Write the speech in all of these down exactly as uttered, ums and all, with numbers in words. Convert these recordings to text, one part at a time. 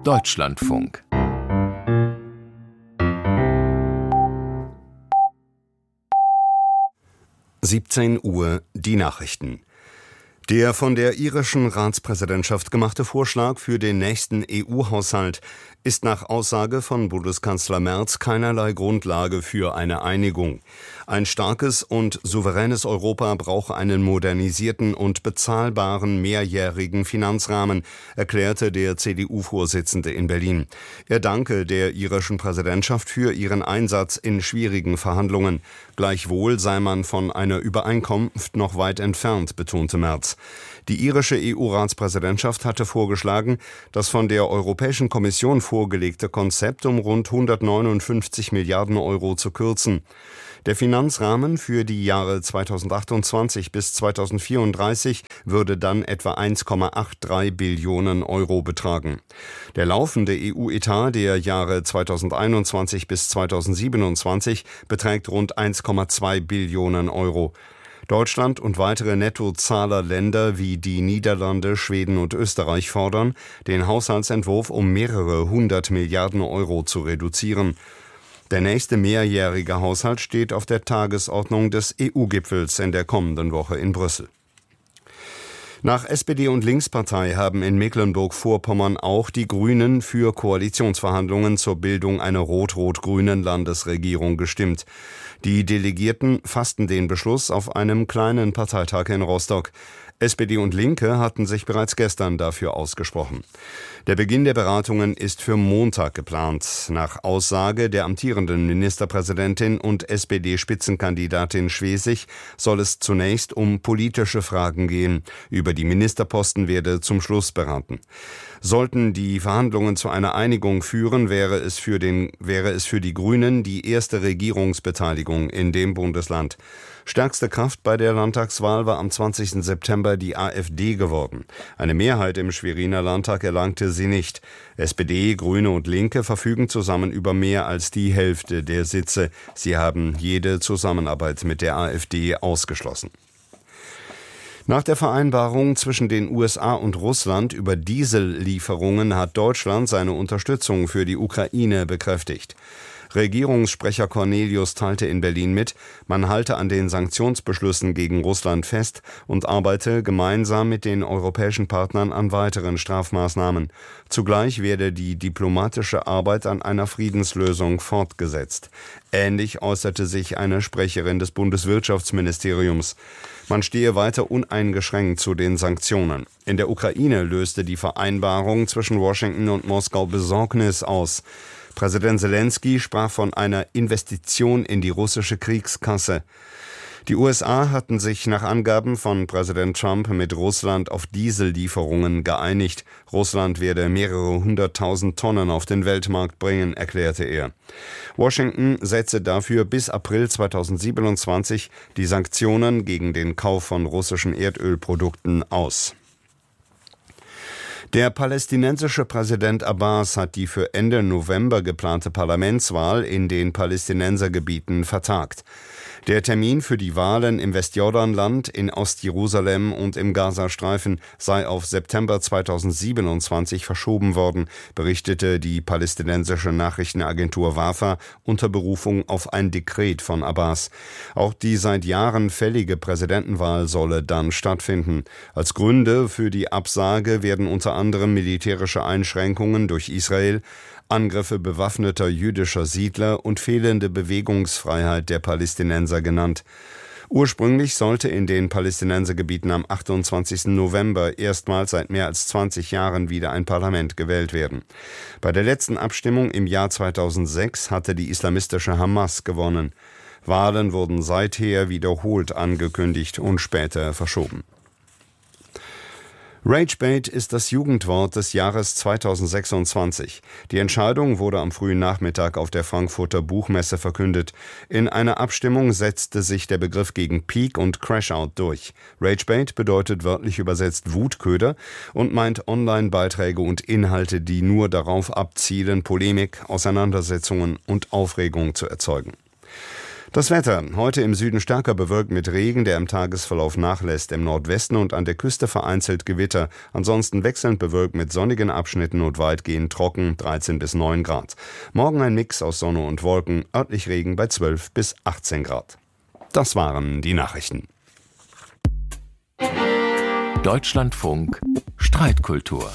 Deutschlandfunk. siebzehn Uhr, die Nachrichten. Der von der irischen Ratspräsidentschaft gemachte Vorschlag für den nächsten E U-Haushalt ist nach Aussage von Bundeskanzler Merz keinerlei Grundlage für eine Einigung. Ein starkes und souveränes Europa brauche einen modernisierten und bezahlbaren mehrjährigen Finanzrahmen, erklärte der C D U-Vorsitzende in Berlin. Er danke der irischen Präsidentschaft für ihren Einsatz in schwierigen Verhandlungen. Gleichwohl sei man von einer Übereinkunft noch weit entfernt, betonte Merz. Die irische E U-Ratspräsidentschaft hatte vorgeschlagen, das von der Europäischen Kommission vorgelegte Konzept um rund hundertneunundfünfzig Milliarden Euro zu kürzen. Der Finanzrahmen für die Jahre zweitausendachtundzwanzig bis zweitausendvierunddreißig würde dann etwa eins Komma dreiundachtzig Billionen Euro betragen. Der laufende E U-Etat der Jahre zweitausendeinundzwanzig bis zweitausendsiebenundzwanzig beträgt rund eins Komma zwei Billionen Euro. Deutschland und weitere Nettozahlerländer wie die Niederlande, Schweden und Österreich fordern, den Haushaltsentwurf um mehrere hundert Milliarden Euro zu reduzieren. Der nächste mehrjährige Haushalt steht auf der Tagesordnung des E U-Gipfels in der kommenden Woche in Brüssel. Nach S P D und Linkspartei haben in Mecklenburg-Vorpommern auch die Grünen für Koalitionsverhandlungen zur Bildung einer rot-rot-grünen Landesregierung gestimmt. Die Delegierten fassten den Beschluss auf einem kleinen Parteitag in Rostock. S P D und Linke hatten sich bereits gestern dafür ausgesprochen. Der Beginn der Beratungen ist für Montag geplant. Nach Aussage der amtierenden Ministerpräsidentin und S P D-Spitzenkandidatin Schwesig soll es zunächst um politische Fragen gehen. Über die Ministerposten werde zum Schluss beraten. Sollten die Verhandlungen zu einer Einigung führen, wäre es für den, wäre es für die Grünen die erste Regierungsbeteiligung in dem Bundesland. Stärkste Kraft bei der Landtagswahl war am zwanzigsten September die AfD geworden. Eine Mehrheit im Schweriner Landtag erlangte sie nicht. S P D, Grüne und Linke verfügen zusammen über mehr als die Hälfte der Sitze. Sie haben jede Zusammenarbeit mit der AfD ausgeschlossen. Nach der Vereinbarung zwischen den U S A und Russland über Diesellieferungen hat Deutschland seine Unterstützung für die Ukraine bekräftigt. Regierungssprecher Cornelius teilte in Berlin mit, man halte an den Sanktionsbeschlüssen gegen Russland fest und arbeite gemeinsam mit den europäischen Partnern an weiteren Strafmaßnahmen. Zugleich werde die diplomatische Arbeit an einer Friedenslösung fortgesetzt. Ähnlich äußerte sich eine Sprecherin des Bundeswirtschaftsministeriums. Man stehe weiter uneingeschränkt zu den Sanktionen. In der Ukraine löste die Vereinbarung zwischen Washington und Moskau Besorgnis aus. Präsident Zelensky sprach von einer Investition in die russische Kriegskasse. Die U S A hatten sich nach Angaben von Präsident Trump mit Russland auf Diesellieferungen geeinigt. Russland werde mehrere hunderttausend Tonnen auf den Weltmarkt bringen, erklärte er. Washington setze dafür bis April zweitausendsiebenundzwanzig die Sanktionen gegen den Kauf von russischen Erdölprodukten aus. Der palästinensische Präsident Abbas hat die für Ende November geplante Parlamentswahl in den Palästinensergebieten vertagt. Der Termin für die Wahlen im Westjordanland, in Ostjerusalem und im Gazastreifen sei auf September zweitausendsiebenundzwanzig verschoben worden, berichtete die palästinensische Nachrichtenagentur Wafa unter Berufung auf ein Dekret von Abbas. Auch die seit Jahren fällige Präsidentenwahl solle dann stattfinden. Als Gründe für die Absage werden unter anderem militärische Einschränkungen durch Israel, Angriffe bewaffneter jüdischer Siedler und fehlende Bewegungsfreiheit der Palästinenser genannt. Ursprünglich sollte in den Palästinensergebieten am achtundzwanzigsten November erstmals seit mehr als zwanzig Jahren wieder ein Parlament gewählt werden. Bei der letzten Abstimmung im Jahr zweitausendsechs hatte die islamistische Hamas gewonnen. Wahlen wurden seither wiederholt angekündigt und später verschoben. Ragebait ist das Jugendwort des Jahres zweitausendsechsundzwanzig. Die Entscheidung wurde am frühen Nachmittag auf der Frankfurter Buchmesse verkündet. In einer Abstimmung setzte sich der Begriff gegen Peak und Crashout durch. Ragebait bedeutet wörtlich übersetzt Wutköder und meint Online-Beiträge und Inhalte, die nur darauf abzielen, Polemik, Auseinandersetzungen und Aufregung zu erzeugen. Das Wetter. Heute im Süden stärker bewölkt mit Regen, der im Tagesverlauf nachlässt. Im Nordwesten und an der Küste vereinzelt Gewitter. Ansonsten wechselnd bewölkt mit sonnigen Abschnitten und weitgehend trocken, dreizehn bis neun Grad. Morgen ein Mix aus Sonne und Wolken, örtlich Regen bei zwölf bis achtzehn Grad. Das waren die Nachrichten. Deutschlandfunk Streitkultur.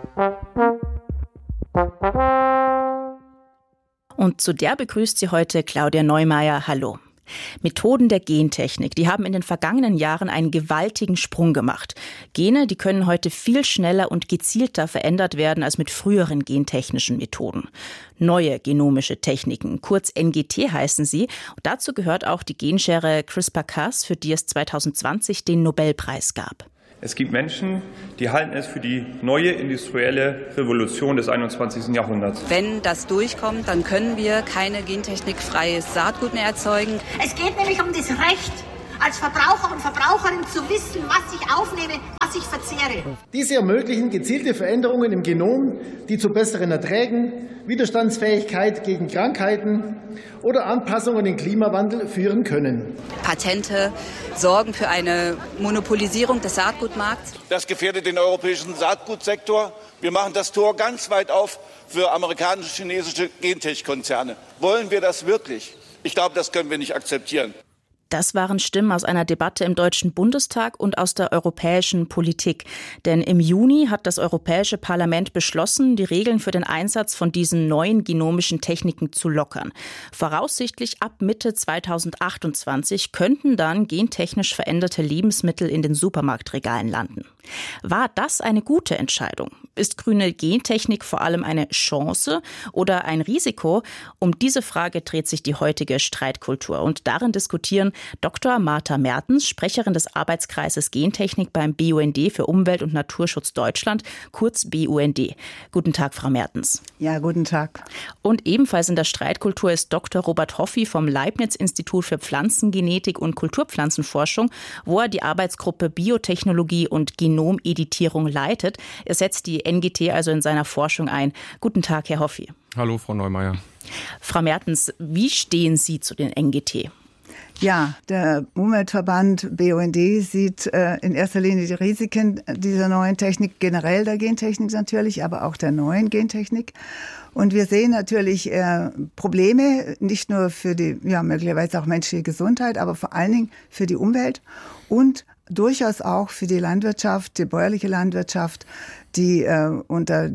Und zu der begrüßt sie heute Claudia Neumeier. Hallo. Methoden der Gentechnik, die haben in den vergangenen Jahren einen gewaltigen Sprung gemacht. Gene, die können heute viel schneller und gezielter verändert werden als mit früheren gentechnischen Methoden. Neue genomische Techniken, kurz N G T heißen sie. Und dazu gehört auch die Genschere CRISPR-Cas, für die es zweitausendzwanzig den Nobelpreis gab. Es gibt Menschen, die halten es für die neue industrielle Revolution des einundzwanzigsten Jahrhunderts. Wenn das durchkommt, dann können wir keine gentechnikfreies Saatgut mehr erzeugen. Es geht nämlich um das Recht, als Verbraucher und Verbraucherin zu wissen, was ich aufnehme, was ich verzehre. Diese ermöglichen gezielte Veränderungen im Genom, die zu besseren Erträgen, Widerstandsfähigkeit gegen Krankheiten oder Anpassungen im Klimawandel führen können. Patente sorgen für eine Monopolisierung des Saatgutmarkts. Das gefährdet den europäischen Saatgutsektor. Wir machen das Tor ganz weit auf für amerikanische, chinesische Gentech-Konzerne. Wollen wir das wirklich? Ich glaube, das können wir nicht akzeptieren. Das waren Stimmen aus einer Debatte im Deutschen Bundestag und aus der europäischen Politik. Denn im Juni hat das Europäische Parlament beschlossen, die Regeln für den Einsatz von diesen neuen genomischen Techniken zu lockern. Voraussichtlich ab Mitte zweitausendachtundzwanzig könnten dann gentechnisch veränderte Lebensmittel in den Supermarktregalen landen. War das eine gute Entscheidung? Ist grüne Gentechnik vor allem eine Chance oder ein Risiko? Um diese Frage dreht sich die heutige Streitkultur. Und darin diskutieren Doktor Martha Mertens, Sprecherin des Arbeitskreises Gentechnik beim B U N D für Umwelt- und Naturschutz Deutschland, kurz B U N D. Guten Tag, Frau Mertens. Ja, guten Tag. Und ebenfalls in der Streitkultur ist Doktor Robert Hoffi vom Leibniz-Institut für Pflanzengenetik und Kulturpflanzenforschung, wo er die Arbeitsgruppe Biotechnologie und Genomeditierung leitet. Er setzt die N G T also in seiner Forschung ein. Guten Tag, Herr Hoffi. Hallo, Frau Neumeier. Frau Mertens, wie stehen Sie zu den N G T? Ja, der Umweltverband B U N D sieht äh, in erster Linie die Risiken dieser neuen Technik, generell der Gentechnik natürlich, aber auch der neuen Gentechnik. Und wir sehen natürlich äh, Probleme, nicht nur für die, ja, möglicherweise auch menschliche Gesundheit, aber vor allen Dingen für die Umwelt und durchaus auch für die Landwirtschaft, die bäuerliche Landwirtschaft, die äh, unter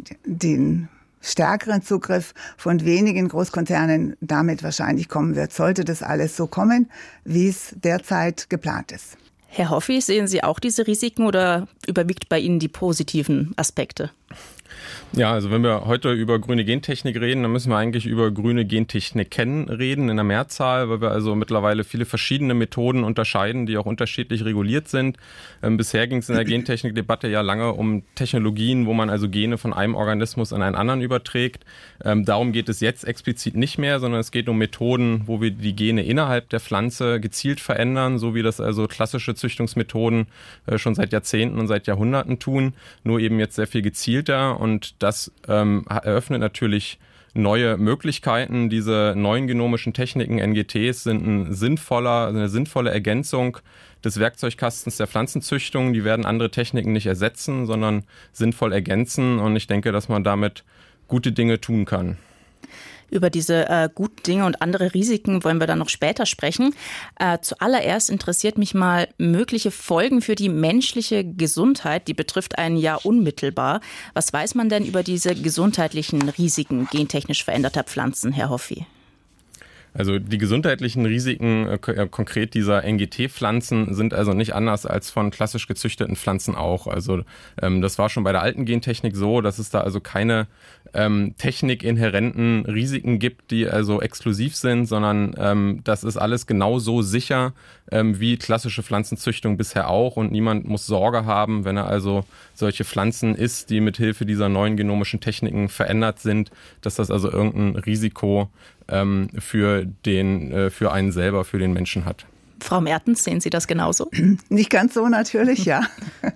den stärkeren Zugriff von wenigen Großkonzernen damit wahrscheinlich kommen wird, sollte das alles so kommen, wie es derzeit geplant ist. Herr Hoffi, sehen Sie auch diese Risiken oder überwiegt bei Ihnen die positiven Aspekte? Ja, also wenn wir heute über grüne Gentechnik reden, dann müssen wir eigentlich über grüne Gentechniken reden in der Mehrzahl, weil wir also mittlerweile viele verschiedene Methoden unterscheiden, die auch unterschiedlich reguliert sind. Ähm, bisher ging es in der Gentechnik-Debatte ja lange um Technologien, wo man also Gene von einem Organismus an einen anderen überträgt. Ähm, darum geht es jetzt explizit nicht mehr, sondern es geht um Methoden, wo wir die Gene innerhalb der Pflanze gezielt verändern, so wie das also klassische Züchtungsmethoden äh, schon seit Jahrzehnten und seit Jahrhunderten tun, nur eben jetzt sehr viel gezielter. Und das ähm, eröffnet natürlich neue Möglichkeiten. Diese neuen genomischen Techniken, N G Ts, sind ein sinnvoller, eine sinnvolle Ergänzung des Werkzeugkastens der Pflanzenzüchtung. Die werden andere Techniken nicht ersetzen, sondern sinnvoll ergänzen. Und ich denke, dass man damit gute Dinge tun kann. Über diese äh, guten Dinge und andere Risiken wollen wir dann noch später sprechen. Äh, zuallererst interessiert mich mal mögliche Folgen für die menschliche Gesundheit. Die betrifft einen ja unmittelbar. Was weiß man denn über diese gesundheitlichen Risiken gentechnisch veränderter Pflanzen, Herr Hoffi? Also die gesundheitlichen Risiken äh, konkret dieser N G T-Pflanzen sind also nicht anders als von klassisch gezüchteten Pflanzen auch. Also ähm, das war schon bei der alten Gentechnik so, dass es da also keine ähm, technikinhärenten Risiken gibt, die also exklusiv sind, sondern ähm, das ist alles genauso sicher ähm, wie klassische Pflanzenzüchtung bisher auch. Und niemand muss Sorge haben, wenn er also solche Pflanzen isst, die mit Hilfe dieser neuen genomischen Techniken verändert sind, dass das also irgendein Risiko für den, für einen selber, für den Menschen hat. Frau Mertens, sehen Sie das genauso? Nicht ganz so natürlich, ja.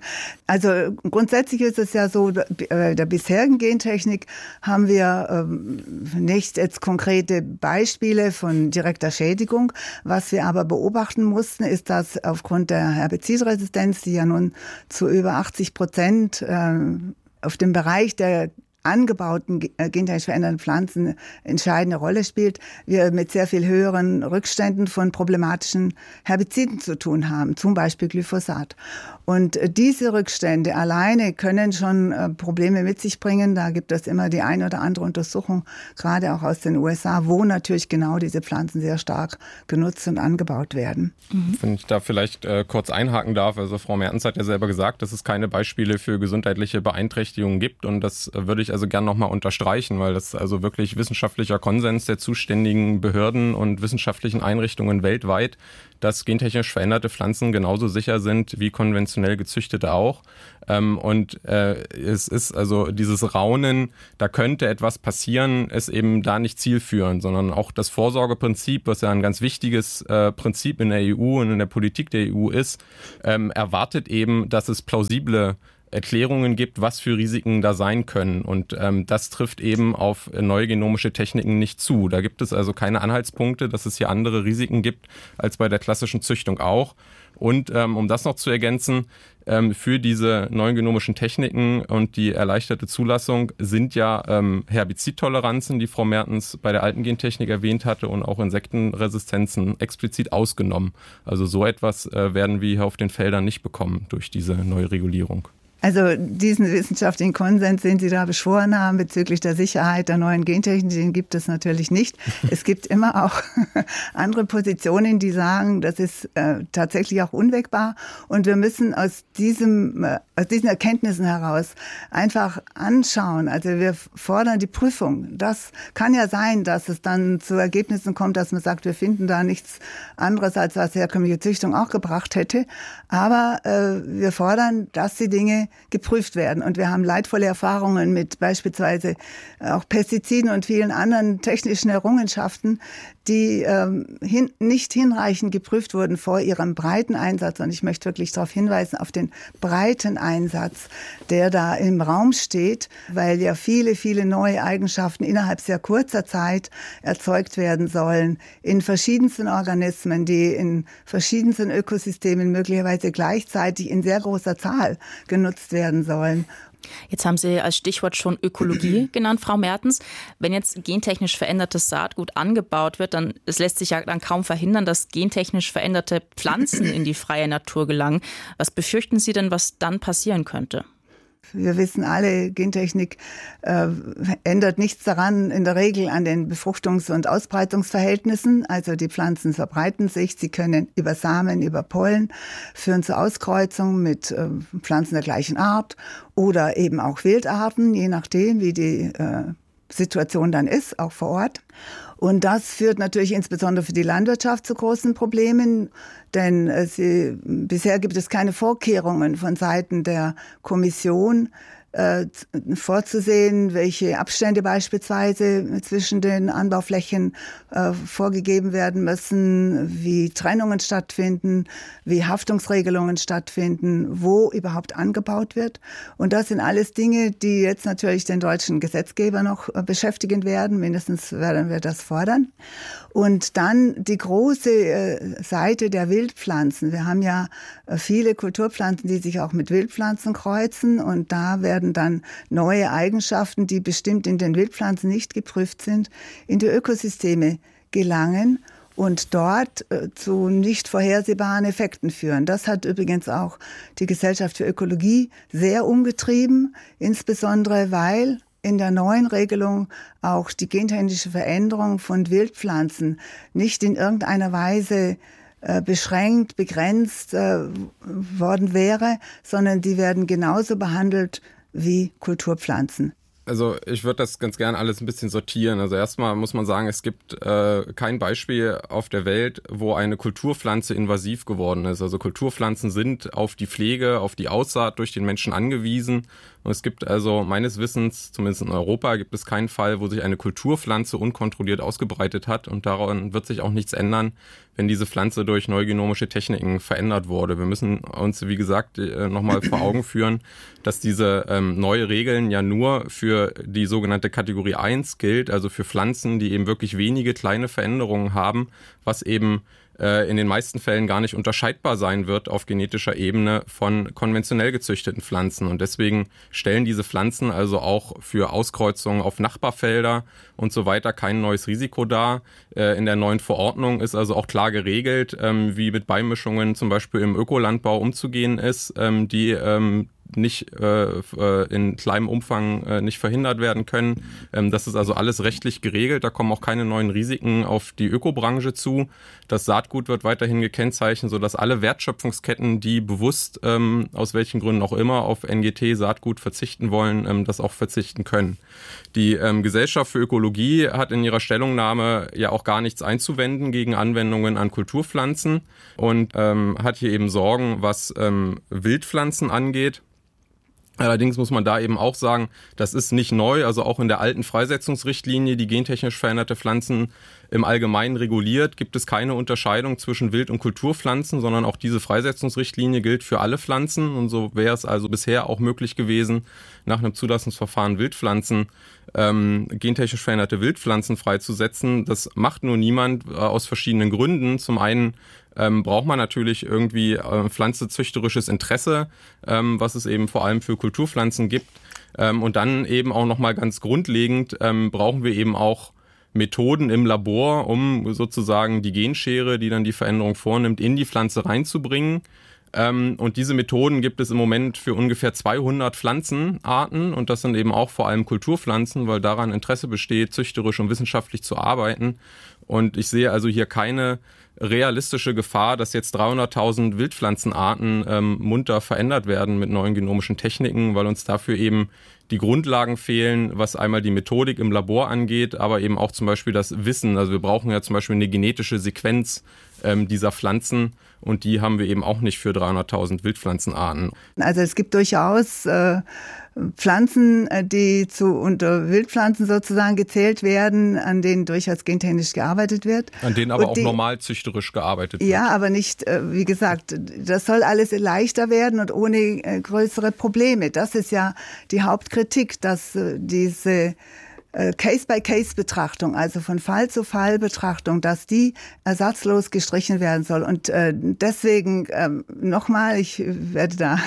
Also grundsätzlich ist es ja so, bei der bisherigen Gentechnik haben wir ähm, nicht jetzt konkrete Beispiele von direkter Schädigung. Was wir aber beobachten mussten, ist, dass aufgrund der Herbizidresistenz, die ja nun zu über achtzig Prozent äh, auf dem Bereich der angebauten gentechnisch veränderten Pflanzen entscheidende Rolle spielt, wir mit sehr viel höheren Rückständen von problematischen Herbiziden zu tun haben, zum Beispiel Glyphosat. Und diese Rückstände alleine können schon Probleme mit sich bringen. Da gibt es immer die eine oder andere Untersuchung, gerade auch aus den U S A, wo natürlich genau diese Pflanzen sehr stark genutzt und angebaut werden. Mhm. Wenn ich da vielleicht äh, kurz einhaken darf, also Frau Mertens hat ja selber gesagt, dass es keine Beispiele für gesundheitliche Beeinträchtigungen gibt, und das äh, würde ich also gern nochmal unterstreichen, weil das also wirklich wissenschaftlicher Konsens der zuständigen Behörden und wissenschaftlichen Einrichtungen weltweit, dass gentechnisch veränderte Pflanzen genauso sicher sind wie konventionell gezüchtete auch. Ähm, und äh, es ist also dieses Raunen, da könnte etwas passieren, ist eben da nicht zielführend, sondern auch das Vorsorgeprinzip, was ja ein ganz wichtiges äh, Prinzip in der E U und in der Politik der E U ist, ähm, erwartet eben, dass es plausible Erklärungen gibt, was für Risiken da sein können. Und ähm, das trifft eben auf neue genomische Techniken nicht zu. Da gibt es also keine Anhaltspunkte, dass es hier andere Risiken gibt als bei der klassischen Züchtung auch. Und ähm, um das noch zu ergänzen, ähm, für diese neuen genomischen Techniken und die erleichterte Zulassung sind ja ähm, Herbizidtoleranzen, die Frau Mertens bei der alten Gentechnik erwähnt hatte, und auch Insektenresistenzen explizit ausgenommen. Also so etwas äh, werden wir hier auf den Feldern nicht bekommen durch diese neue Regulierung. Also diesen wissenschaftlichen Konsens, den Sie da beschworen haben bezüglich der Sicherheit der neuen Gentechnik, den gibt es natürlich nicht. Es gibt immer auch andere Positionen, die sagen, das ist äh, tatsächlich auch unwägbar, und wir müssen aus diesem, äh, aus diesen Erkenntnissen heraus einfach anschauen. Also wir fordern die Prüfung. Das kann ja sein, dass es dann zu Ergebnissen kommt, dass man sagt, wir finden da nichts anderes, als was herkömmliche Züchtung auch gebracht hätte. Aber äh, wir fordern, dass die Dinge geprüft werden. Und wir haben leidvolle Erfahrungen mit beispielsweise auch Pestiziden und vielen anderen technischen Errungenschaften, die ähm, hin, nicht hinreichend geprüft wurden vor ihrem breiten Einsatz. Und ich möchte wirklich darauf hinweisen, auf den breiten Einsatz, der da im Raum steht, weil ja viele, viele neue Eigenschaften innerhalb sehr kurzer Zeit erzeugt werden sollen in verschiedensten Organismen, die in verschiedensten Ökosystemen möglicherweise gleichzeitig in sehr großer Zahl genutzt werden sollen. Jetzt haben Sie als Stichwort schon Ökologie genannt, Frau Mertens. Wenn jetzt gentechnisch verändertes Saatgut angebaut wird, dann es lässt sich ja dann kaum verhindern, dass gentechnisch veränderte Pflanzen in die freie Natur gelangen. Was befürchten Sie denn, was dann passieren könnte? Wir wissen alle, Gentechnik äh, ändert nichts daran, in der Regel an den Befruchtungs- und Ausbreitungsverhältnissen. Also die Pflanzen verbreiten sich, sie können über Samen, über Pollen führen zur Auskreuzung mit äh, Pflanzen der gleichen Art oder eben auch Wildarten, je nachdem, wie die äh, Situation dann ist, auch vor Ort. Und das führt natürlich insbesondere für die Landwirtschaft zu großen Problemen, denn äh, sie, bisher gibt es keine Vorkehrungen von Seiten der Kommission, äh, vorzusehen, welche Abstände beispielsweise zwischen den Anbauflächen äh, vorgegeben werden müssen, wie Trennungen stattfinden, wie Haftungsregelungen stattfinden, wo überhaupt angebaut wird. Und das sind alles Dinge, die jetzt natürlich den deutschen Gesetzgeber noch äh, beschäftigen werden. Mindestens werden wir das fordern. Und dann die große äh, Seite der Wildpflanzen. Wir haben ja äh, viele Kulturpflanzen, die sich auch mit Wildpflanzen kreuzen, und da werden dann neue Eigenschaften, die bestimmt in den Wildpflanzen nicht geprüft sind, in die Ökosysteme gelangen und dort äh, zu nicht vorhersehbaren Effekten führen. Das hat übrigens auch die Gesellschaft für Ökologie sehr umgetrieben, insbesondere weil in der neuen Regelung auch die gentechnische Veränderung von Wildpflanzen nicht in irgendeiner Weise äh, beschränkt, begrenzt äh, worden wäre, sondern die werden genauso behandelt wie Kulturpflanzen. Also ich würde das ganz gern alles ein bisschen sortieren. Also erstmal muss man sagen, es gibt äh, kein Beispiel auf der Welt, wo eine Kulturpflanze invasiv geworden ist. Also Kulturpflanzen sind auf die Pflege, auf die Aussaat durch den Menschen angewiesen. Und es gibt also meines Wissens, zumindest in Europa, gibt es keinen Fall, wo sich eine Kulturpflanze unkontrolliert ausgebreitet hat. Und daran wird sich auch nichts ändern, wenn diese Pflanze durch neugenomische Techniken verändert wurde. Wir müssen uns, wie gesagt, nochmal vor Augen führen, dass diese ähm, neue Regeln ja nur für die sogenannte Kategorie eins gilt, also für Pflanzen, die eben wirklich wenige kleine Veränderungen haben, was eben in den meisten Fällen gar nicht unterscheidbar sein wird auf genetischer Ebene von konventionell gezüchteten Pflanzen. Und deswegen stellen diese Pflanzen also auch für Auskreuzungen auf Nachbarfelder und so weiter kein neues Risiko dar. In der neuen Verordnung ist also auch klar geregelt, wie mit Beimischungen zum Beispiel im Ökolandbau umzugehen ist, die nicht äh, in kleinem Umfang äh, nicht verhindert werden können. Ähm, das ist also alles rechtlich geregelt. Da kommen auch keine neuen Risiken auf die Ökobranche zu. Das Saatgut wird weiterhin gekennzeichnet, sodass alle Wertschöpfungsketten, die bewusst ähm, aus welchen Gründen auch immer auf N G T-Saatgut verzichten wollen, ähm, das auch verzichten können. Die ähm, Gesellschaft für Ökologie hat in ihrer Stellungnahme ja auch gar nichts einzuwenden gegen Anwendungen an Kulturpflanzen und ähm, hat hier eben Sorgen, was ähm, Wildpflanzen angeht. Allerdings muss man da eben auch sagen, das ist nicht neu, also auch in der alten Freisetzungsrichtlinie, die gentechnisch veränderte Pflanzen im Allgemeinen reguliert, gibt es keine Unterscheidung zwischen Wild- und Kulturpflanzen, sondern auch diese Freisetzungsrichtlinie gilt für alle Pflanzen und so wäre es also bisher auch möglich gewesen, nach einem Zulassungsverfahren Wildpflanzen, ähm, gentechnisch veränderte Wildpflanzen freizusetzen. Das macht nur niemand äh, aus verschiedenen Gründen. Zum einen Ähm, braucht man natürlich irgendwie äh, pflanzenzüchterisches Interesse, ähm, was es eben vor allem für Kulturpflanzen gibt. Ähm, und dann eben auch nochmal ganz grundlegend ähm, brauchen wir eben auch Methoden im Labor, um sozusagen die Genschere, die dann die Veränderung vornimmt, in die Pflanze reinzubringen. Ähm, und diese Methoden gibt es im Moment für ungefähr zweihundert Pflanzenarten und das sind eben auch vor allem Kulturpflanzen, weil daran Interesse besteht, züchterisch und wissenschaftlich zu arbeiten. Und ich sehe also hier keine realistische Gefahr, dass jetzt dreihunderttausend Wildpflanzenarten ähm, munter verändert werden mit neuen genomischen Techniken, weil uns dafür eben die Grundlagen fehlen, was einmal die Methodik im Labor angeht, aber eben auch zum Beispiel das Wissen. Also wir brauchen ja zum Beispiel eine genetische Sequenz ähm, dieser Pflanzen und die haben wir eben auch nicht für dreihunderttausend Wildpflanzenarten. Also es gibt durchaus äh, Pflanzen, die zu unter Wildpflanzen sozusagen gezählt werden, an denen durchaus gentechnisch gearbeitet wird. An denen aber und auch die, normal züchterisch gearbeitet wird. Ja, aber nicht, wie gesagt, das soll alles leichter werden und ohne größere Probleme. Das ist ja die Hauptkritik, dass diese Case-by-Case-Betrachtung, also von Fall zu Fall-Betrachtung, dass die ersatzlos gestrichen werden soll. Und deswegen nochmal, ich werde da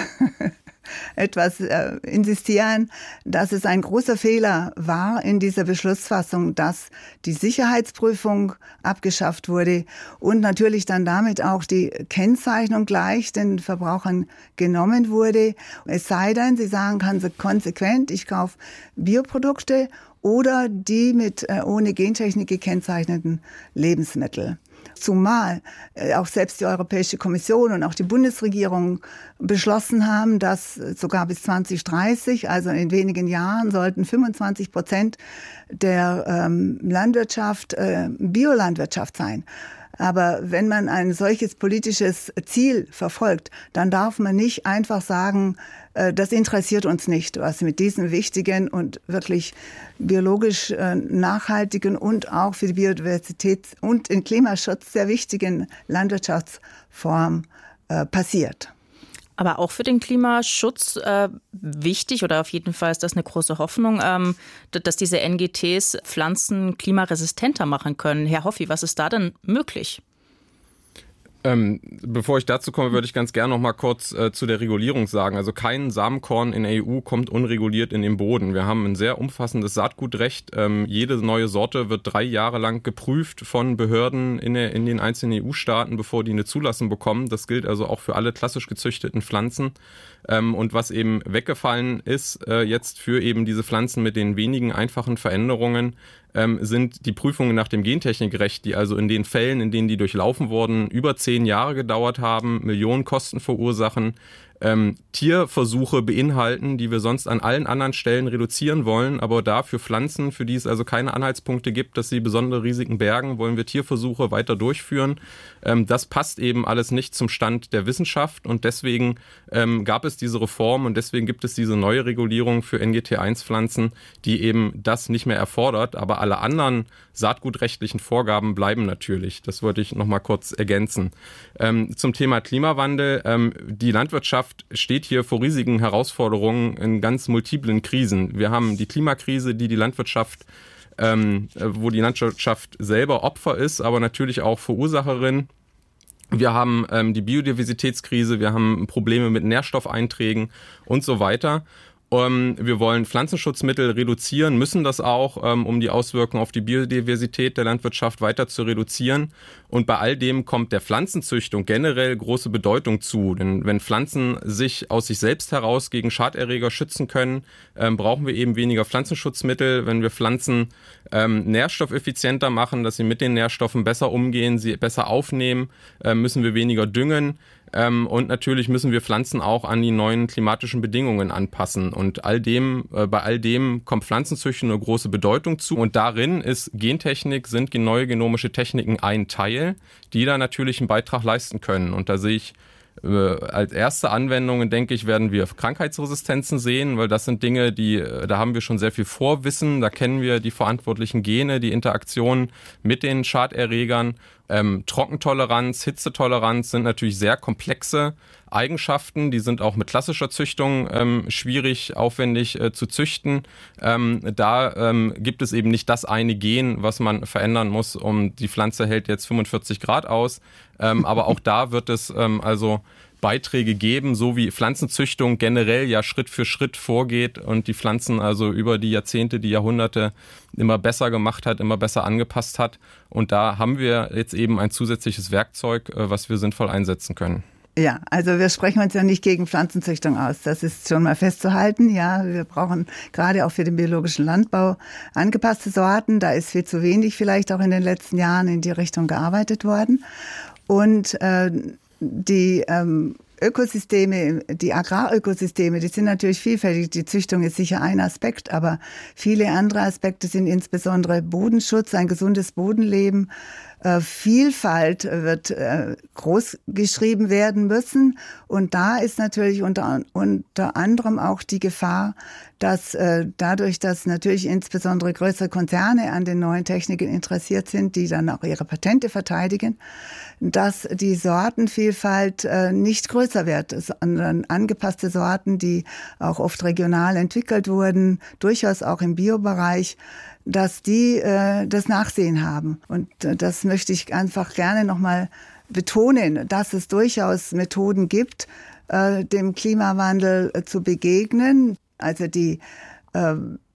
etwas äh, insistieren, dass es ein großer Fehler war in dieser Beschlussfassung, dass die Sicherheitsprüfung abgeschafft wurde und natürlich dann damit auch die Kennzeichnung gleich den Verbrauchern genommen wurde. Es sei denn, sie sagen konsequent, ich kaufe Bioprodukte oder die mit äh, ohne Gentechnik gekennzeichneten Lebensmittel. Zumal äh, auch selbst die Europäische Kommission und auch die Bundesregierung beschlossen haben, dass sogar bis zwanzig dreißig, also in wenigen Jahren, sollten fünfundzwanzig Prozent der ähm, Landwirtschaft äh, Biolandwirtschaft sein. Aber wenn man ein solches politisches Ziel verfolgt, dann darf man nicht einfach sagen, äh, das interessiert uns nicht, was mit diesem wichtigen und wirklich biologisch äh, nachhaltigen und auch für die Biodiversität und den Klimaschutz sehr wichtigen Landwirtschaftsform äh, passiert. Aber auch für den Klimaschutz äh, wichtig oder auf jeden Fall ist das eine große Hoffnung, ähm, dass diese N G Ts Pflanzen klimaresistenter machen können. Herr Hoffi, was ist da denn möglich? Ähm, bevor ich dazu komme, würde ich ganz gerne noch mal kurz äh, zu der Regulierung sagen. Also kein Samenkorn in der E U kommt unreguliert in den Boden. Wir haben ein sehr umfassendes Saatgutrecht. Ähm, jede neue Sorte wird drei Jahre lang geprüft von Behörden in, der, in den einzelnen E U-Staaten, bevor die eine Zulassung bekommen. Das gilt also auch für alle klassisch gezüchteten Pflanzen. Ähm, und was eben weggefallen ist äh, jetzt für eben diese Pflanzen mit den wenigen einfachen Veränderungen, ähm, sind die Prüfungen nach dem Gentechnikrecht, die also in den Fällen, in denen die durchlaufen wurden, über zehn Jahre gedauert haben, Millionen Kosten verursachen, ähm, Tierversuche beinhalten, die wir sonst an allen anderen Stellen reduzieren wollen, aber da für Pflanzen, für die es also keine Anhaltspunkte gibt, dass sie besondere Risiken bergen, wollen wir Tierversuche weiter durchführen. Ähm, das passt eben alles nicht zum Stand der Wissenschaft und deswegen ähm, gab es diese Reform und deswegen gibt es diese neue Regulierung für N G T eins Pflanzen, die eben das nicht mehr erfordert, aber alle anderen saatgutrechtlichen Vorgaben bleiben natürlich. Das wollte ich noch mal kurz ergänzen. Ähm, zum Thema Klimawandel. Ähm, die Landwirtschaft steht hier vor riesigen Herausforderungen in ganz multiplen Krisen. Wir haben die Klimakrise, die die Landwirtschaft, ähm, wo die Landwirtschaft selber Opfer ist, aber natürlich auch Verursacherin. Wir haben ähm, die Biodiversitätskrise, wir haben Probleme mit Nährstoffeinträgen und so weiter. Um, wir wollen Pflanzenschutzmittel reduzieren, müssen das auch, um, um die Auswirkungen auf die Biodiversität der Landwirtschaft weiter zu reduzieren. Und bei all dem kommt der Pflanzenzüchtung generell große Bedeutung zu. Denn wenn Pflanzen sich aus sich selbst heraus gegen Schaderreger schützen können, ähm, brauchen wir eben weniger Pflanzenschutzmittel. Wenn wir Pflanzen ähm, nährstoffeffizienter machen, dass sie mit den Nährstoffen besser umgehen, sie besser aufnehmen, äh, müssen wir weniger düngen. Ähm, und natürlich müssen wir Pflanzen auch an die neuen klimatischen Bedingungen anpassen. Und all dem, äh, bei all dem kommt Pflanzenzüchtung eine große Bedeutung zu. Und darin ist Gentechnik, sind neue genomische Techniken ein Teil, die da natürlich einen Beitrag leisten können. Und da sehe ich äh, als erste Anwendungen, denke ich, werden wir Krankheitsresistenzen sehen, weil das sind Dinge, die, äh, da haben wir schon sehr viel Vorwissen. Da kennen wir die verantwortlichen Gene, die Interaktion mit den Schaderregern. Ähm, Trockentoleranz, Hitzetoleranz sind natürlich sehr komplexe Eigenschaften. Die sind auch mit klassischer Züchtung ähm, schwierig, aufwendig äh, zu züchten. Ähm, da ähm, gibt es eben nicht das eine Gen, was man verändern muss, um die Pflanze hält jetzt fünfundvierzig Grad aus. Ähm, aber auch da wird es ähm, also Beiträge geben, so wie Pflanzenzüchtung generell ja Schritt für Schritt vorgeht und die Pflanzen also über die Jahrzehnte, die Jahrhunderte immer besser gemacht hat, immer besser angepasst hat. Und da haben wir jetzt eben ein zusätzliches Werkzeug, was wir sinnvoll einsetzen können. Ja, also wir sprechen uns ja nicht gegen Pflanzenzüchtung aus. Das ist schon mal festzuhalten. Ja, wir brauchen gerade auch für den biologischen Landbau angepasste Sorten. Da ist viel zu wenig vielleicht auch in den letzten Jahren in die Richtung gearbeitet worden. Und äh, die ähm, Ökosysteme, die Agrarökosysteme, die sind natürlich vielfältig. Die Züchtung ist sicher ein Aspekt, aber viele andere Aspekte sind insbesondere Bodenschutz, ein gesundes Bodenleben. Äh, Vielfalt wird äh, groß geschrieben werden müssen. Und da ist natürlich unter, unter anderem auch die Gefahr, dass äh, dadurch, dass natürlich insbesondere größere Konzerne an den neuen Techniken interessiert sind, die dann auch ihre Patente verteidigen, dass die Sortenvielfalt äh, nicht größer wird, sondern angepasste Sorten, die auch oft regional entwickelt wurden, durchaus auch im Biobereich, dass die äh, das Nachsehen haben. Und äh, das möchte ich einfach gerne nochmal betonen, dass es durchaus Methoden gibt, äh, dem Klimawandel äh, zu begegnen. Also die äh,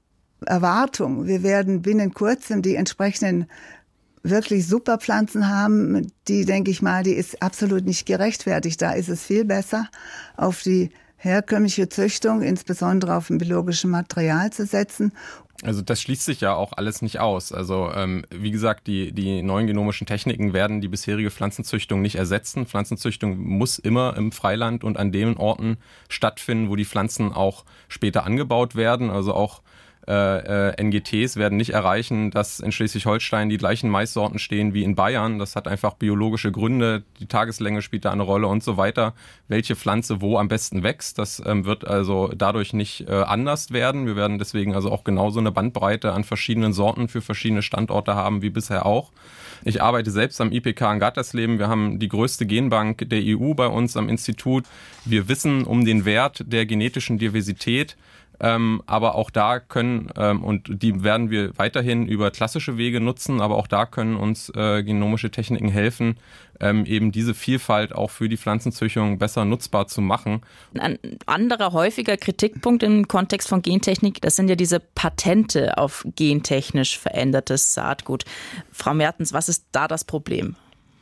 Erwartung, wir werden binnen kurzem die entsprechenden wirklich super Pflanzen haben, die, denke ich mal, die ist absolut nicht gerechtfertigt. Da ist es viel besser, auf die herkömmliche Züchtung, insbesondere auf dem biologischen Material zu setzen. Also das schließt sich ja auch alles nicht aus. Also ähm, wie gesagt, die, die neuen genomischen Techniken werden die bisherige Pflanzenzüchtung nicht ersetzen. Pflanzenzüchtung muss immer im Freiland und an den Orten stattfinden, wo die Pflanzen auch später angebaut werden. Also auch Äh, äh, N G Ts werden nicht erreichen, dass in Schleswig-Holstein die gleichen Maissorten stehen wie in Bayern. Das hat einfach biologische Gründe, die Tageslänge spielt da eine Rolle und so weiter. Welche Pflanze wo am besten wächst, das ähm, wird also dadurch nicht äh, anders werden. Wir werden deswegen also auch genauso eine Bandbreite an verschiedenen Sorten für verschiedene Standorte haben wie bisher auch. Ich arbeite selbst am I P K in Gattersleben. Wir haben die größte Genbank der E U bei uns am Institut. Wir wissen um den Wert der genetischen Diversität. Ähm, aber auch da können, ähm, und die werden wir weiterhin über klassische Wege nutzen, aber auch da können uns äh, genomische Techniken helfen, ähm, eben diese Vielfalt auch für die Pflanzenzüchtung besser nutzbar zu machen. Ein anderer häufiger Kritikpunkt im Kontext von Gentechnik, das sind ja diese Patente auf gentechnisch verändertes Saatgut. Frau Mertens, was ist da das Problem?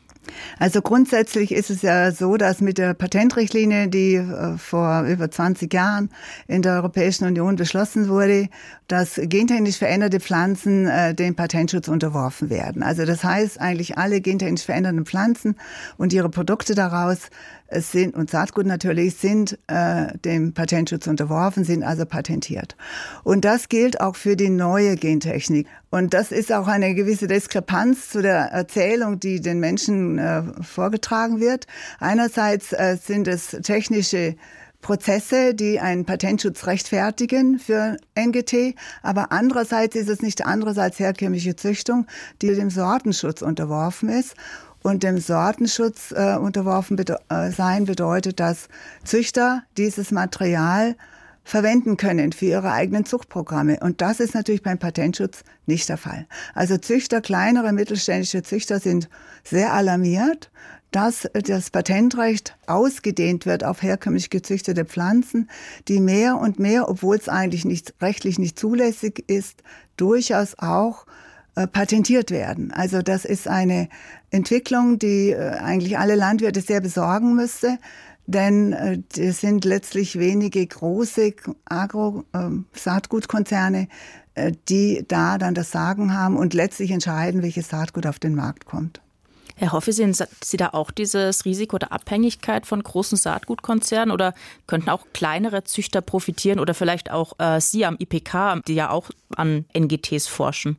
Also grundsätzlich ist es ja so, dass mit der Patentrichtlinie, die äh, vor über zwanzig Jahren in der Europäischen Union beschlossen wurde, dass gentechnisch veränderte Pflanzen äh, dem Patentschutz unterworfen werden. Also das heißt, eigentlich alle gentechnisch veränderten Pflanzen und ihre Produkte daraus es sind, und Saatgut natürlich, sind äh, dem Patentschutz unterworfen, sind also patentiert. Und das gilt auch für die neue Gentechnik. Und das ist auch eine gewisse Diskrepanz zu der Erzählung, die den Menschen äh, vorgetragen wird. Einerseits äh, sind es technische Prozesse, die einen Patentschutz rechtfertigen für N G T, aber andererseits ist es nicht anderes als herkömmliche Züchtung, die dem Sortenschutz unterworfen ist. Und dem Sortenschutz äh, unterworfen bede- äh, sein bedeutet, dass Züchter dieses Material verwenden können für ihre eigenen Zuchtprogramme. Und das ist natürlich beim Patentschutz nicht der Fall. Also Züchter, kleinere mittelständische Züchter sind sehr alarmiert, dass das Patentrecht ausgedehnt wird auf herkömmlich gezüchtete Pflanzen, die mehr und mehr, obwohl es eigentlich nicht, rechtlich nicht zulässig ist, durchaus auch äh, patentiert werden. Also das ist eine Entwicklung, die äh, eigentlich alle Landwirte sehr besorgen müsste, denn äh, es sind letztlich wenige große Agro-Saatgutkonzerne, äh, die da dann das Sagen haben und letztlich entscheiden, welches Saatgut auf den Markt kommt. Herr Hoffie, sehen Sie da auch dieses Risiko der Abhängigkeit von großen Saatgutkonzernen oder könnten auch kleinere Züchter profitieren oder vielleicht auch äh, Sie am I P K, die ja auch an N G Ts forschen?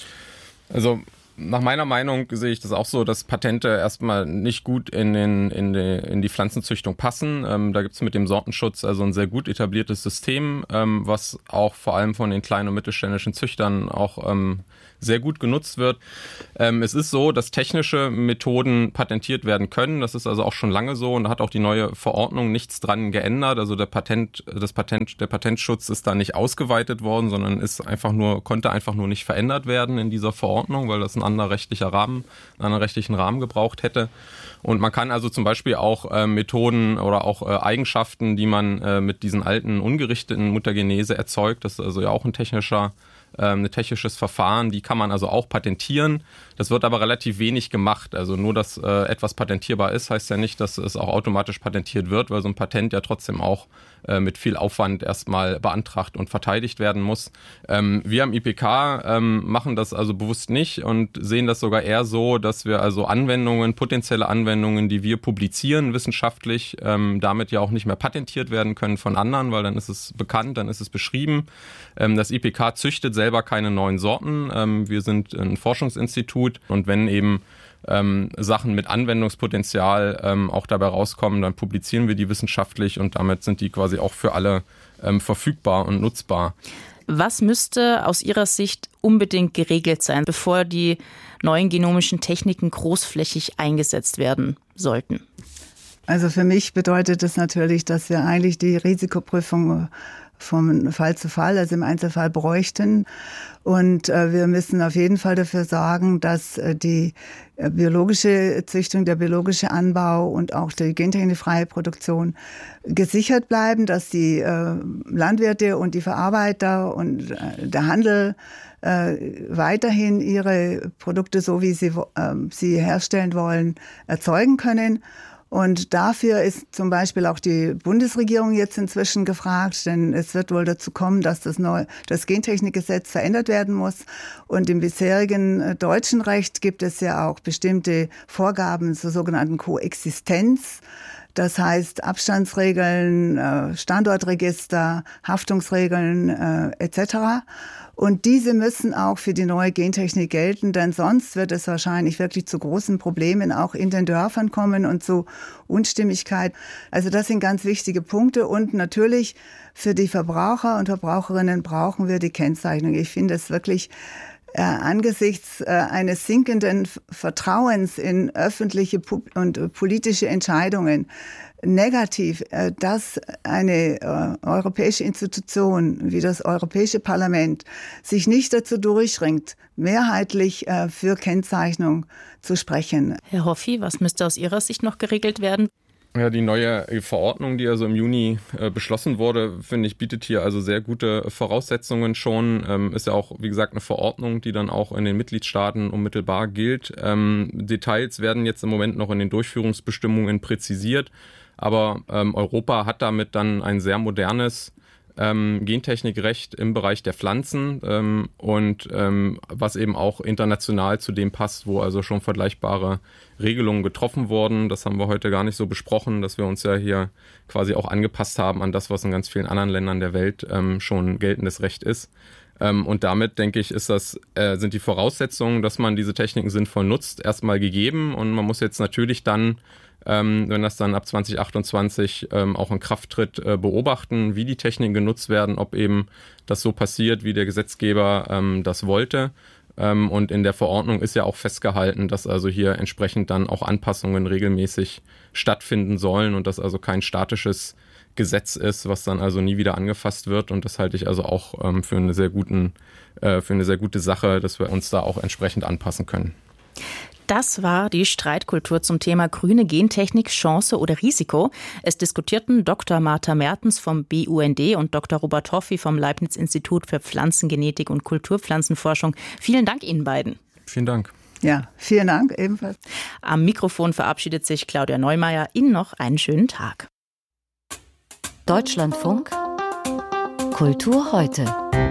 Also nach meiner Meinung sehe ich das auch so, dass Patente erstmal nicht gut in, den, in, die, in die Pflanzenzüchtung passen. Ähm, da gibt es mit dem Sortenschutz also ein sehr gut etabliertes System, ähm, was auch vor allem von den kleinen und mittelständischen Züchtern auch ähm, sehr gut genutzt wird. Ähm, es ist so, dass technische Methoden patentiert werden können. Das ist also auch schon lange so und da hat auch die neue Verordnung nichts dran geändert. Also der Patent, das Patent, der Patentschutz ist da nicht ausgeweitet worden, sondern ist einfach nur, konnte einfach nur nicht verändert werden in dieser Verordnung, weil das ein anderer rechtlicher Rahmen, einen anderen rechtlichen Rahmen gebraucht hätte. Und man kann also zum Beispiel auch äh, Methoden oder auch äh, Eigenschaften, die man äh, mit diesen alten ungerichteten Mutagenese erzeugt, das ist also ja auch ein technischer ein technisches Verfahren, die kann man also auch patentieren. Das wird aber relativ wenig gemacht. Also nur, dass äh, etwas patentierbar ist, heißt ja nicht, dass es auch automatisch patentiert wird, weil so ein Patent ja trotzdem auch äh, mit viel Aufwand erstmal beantragt und verteidigt werden muss. Ähm, wir am I P K ähm, machen das also bewusst nicht und sehen das sogar eher so, dass wir also Anwendungen, potenzielle Anwendungen, die wir publizieren wissenschaftlich, ähm, damit ja auch nicht mehr patentiert werden können von anderen, weil dann ist es bekannt, dann ist es beschrieben. Ähm, das I P K züchtet selber keine neuen Sorten. Ähm, wir sind ein Forschungsinstitut und wenn eben ähm, Sachen mit Anwendungspotenzial ähm, auch dabei rauskommen, dann publizieren wir die wissenschaftlich und damit sind die quasi auch für alle ähm, verfügbar und nutzbar. Was müsste aus Ihrer Sicht unbedingt geregelt sein, bevor die neuen genomischen Techniken großflächig eingesetzt werden sollten? Also für mich bedeutet das natürlich, dass wir eigentlich die Risikoprüfung vom Fall zu Fall, also im Einzelfall bräuchten. Und äh, wir müssen auf jeden Fall dafür sorgen, dass äh, die äh, biologische Züchtung, der biologische Anbau und auch die gentechnikfreie Produktion gesichert bleiben, dass die äh, Landwirte und die Verarbeiter und äh, der Handel äh, weiterhin ihre Produkte, so wie sie äh, sie herstellen wollen, erzeugen können. Und dafür ist zum Beispiel auch die Bundesregierung jetzt inzwischen gefragt, denn es wird wohl dazu kommen, dass das neue, das Gentechnikgesetz verändert werden muss. Und im bisherigen deutschen Recht gibt es ja auch bestimmte Vorgaben zur sogenannten Koexistenz. Das heißt Abstandsregeln, Standortregister, Haftungsregeln et cetera. Und diese müssen auch für die neue Gentechnik gelten, denn sonst wird es wahrscheinlich wirklich zu großen Problemen auch in den Dörfern kommen und zu Unstimmigkeit. Also das sind ganz wichtige Punkte und natürlich für die Verbraucher und Verbraucherinnen brauchen wir die Kennzeichnung. Ich finde es wirklich äh, angesichts äh, eines sinkenden Vertrauens in öffentliche und politische Entscheidungen negativ, dass eine äh, europäische Institution wie das Europäische Parlament sich nicht dazu durchringt, mehrheitlich äh, für Kennzeichnung zu sprechen. Herr Hoffie, was müsste aus Ihrer Sicht noch geregelt werden? Ja, die neue Verordnung, die also im Juni äh, beschlossen wurde, finde ich, bietet hier also sehr gute Voraussetzungen schon. Ähm, ist ja auch, wie gesagt, eine Verordnung, die dann auch in den Mitgliedstaaten unmittelbar gilt. Ähm, Details werden jetzt im Moment noch in den Durchführungsbestimmungen präzisiert. Aber ähm, Europa hat damit dann ein sehr modernes ähm, Gentechnikrecht im Bereich der Pflanzen ähm, und ähm, was eben auch international zu dem passt, wo also schon vergleichbare Regelungen getroffen wurden. Das haben wir heute gar nicht so besprochen, dass wir uns ja hier quasi auch angepasst haben an das, was in ganz vielen anderen Ländern der Welt ähm, schon geltendes Recht ist. Ähm, und damit, denke ich, ist das, äh, sind die Voraussetzungen, dass man diese Techniken sinnvoll nutzt, erstmal gegeben. Und man muss jetzt natürlich dann, ähm, wenn das dann ab zwanzig achtundzwanzig ähm, auch in Kraft tritt, äh, beobachten, wie die Techniken genutzt werden, ob eben das so passiert, wie der Gesetzgeber ähm, das wollte. Ähm, und in der Verordnung ist ja auch festgehalten, dass also hier entsprechend dann auch Anpassungen regelmäßig stattfinden sollen und dass also kein statisches Gesetz ist, was dann also nie wieder angefasst wird. Und das halte ich also auch ähm, für eine sehr guten, äh, für eine sehr gute Sache, dass wir uns da auch entsprechend anpassen können. Das war die Streitkultur zum Thema grüne Gentechnik, Chance oder Risiko. Es diskutierten Doktor Martha Mertens vom B U N D und Doktor Robert Hoffi vom Leibniz-Institut für Pflanzengenetik und Kulturpflanzenforschung. Vielen Dank Ihnen beiden. Vielen Dank. Ja, vielen Dank ebenfalls. Am Mikrofon verabschiedet sich Claudia Neumeier. Ihnen noch einen schönen Tag. Deutschlandfunk Kultur heute.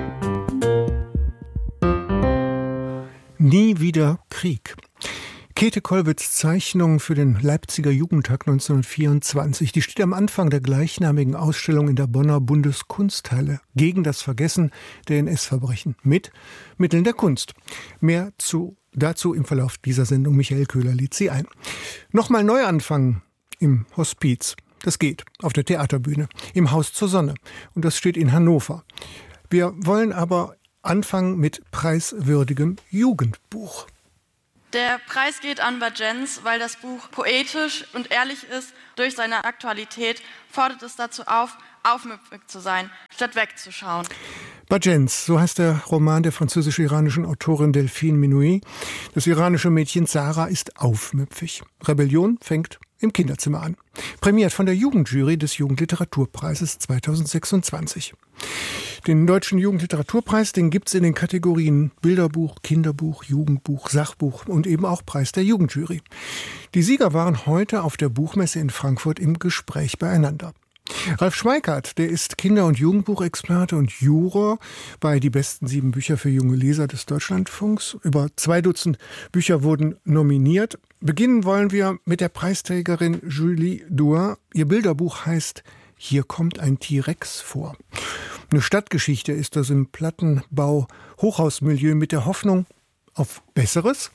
Nie wieder Krieg. Käthe Kollwitz' Zeichnung für den Leipziger Jugendtag neunzehnhundertvierundzwanzig, die steht am Anfang der gleichnamigen Ausstellung in der Bonner Bundeskunsthalle gegen das Vergessen der N S-Verbrechen mit Mitteln der Kunst. Mehr zu, dazu im Verlauf dieser Sendung. Michael Köhler lädt Sie ein. Nochmal neu anfangen im Hospiz. Das geht auf der Theaterbühne, im Haus zur Sonne. Und das steht in Hannover. Wir wollen aber anfangen mit preiswürdigem Jugendbuch. Der Preis geht an Bajenz, weil das Buch poetisch und ehrlich ist. Durch seine Aktualität fordert es dazu auf, aufmüpfig zu sein, statt wegzuschauen. Bajenz, so heißt der Roman der französisch-iranischen Autorin Delphine Minouy. Das iranische Mädchen Sarah ist aufmüpfig. Rebellion fängt im Kinderzimmer an. Prämiert von der Jugendjury des Jugendliteraturpreises zweitausendsechsundzwanzig. Den Deutschen Jugendliteraturpreis, den gibt's in den Kategorien Bilderbuch, Kinderbuch, Jugendbuch, Sachbuch und eben auch Preis der Jugendjury. Die Sieger waren heute auf der Buchmesse in Frankfurt im Gespräch beieinander. Ralf Schweikart, der ist Kinder- und Jugendbuchexperte und Juror bei Die besten sieben Bücher für junge Leser des Deutschlandfunks. Über zwei Dutzend Bücher wurden nominiert. Beginnen wollen wir mit der Preisträgerin Julie Douin. Ihr Bilderbuch heißt Hier kommt ein T-Rex vor. Eine Stadtgeschichte ist das im Plattenbau-Hochhausmilieu mit der Hoffnung auf Besseres?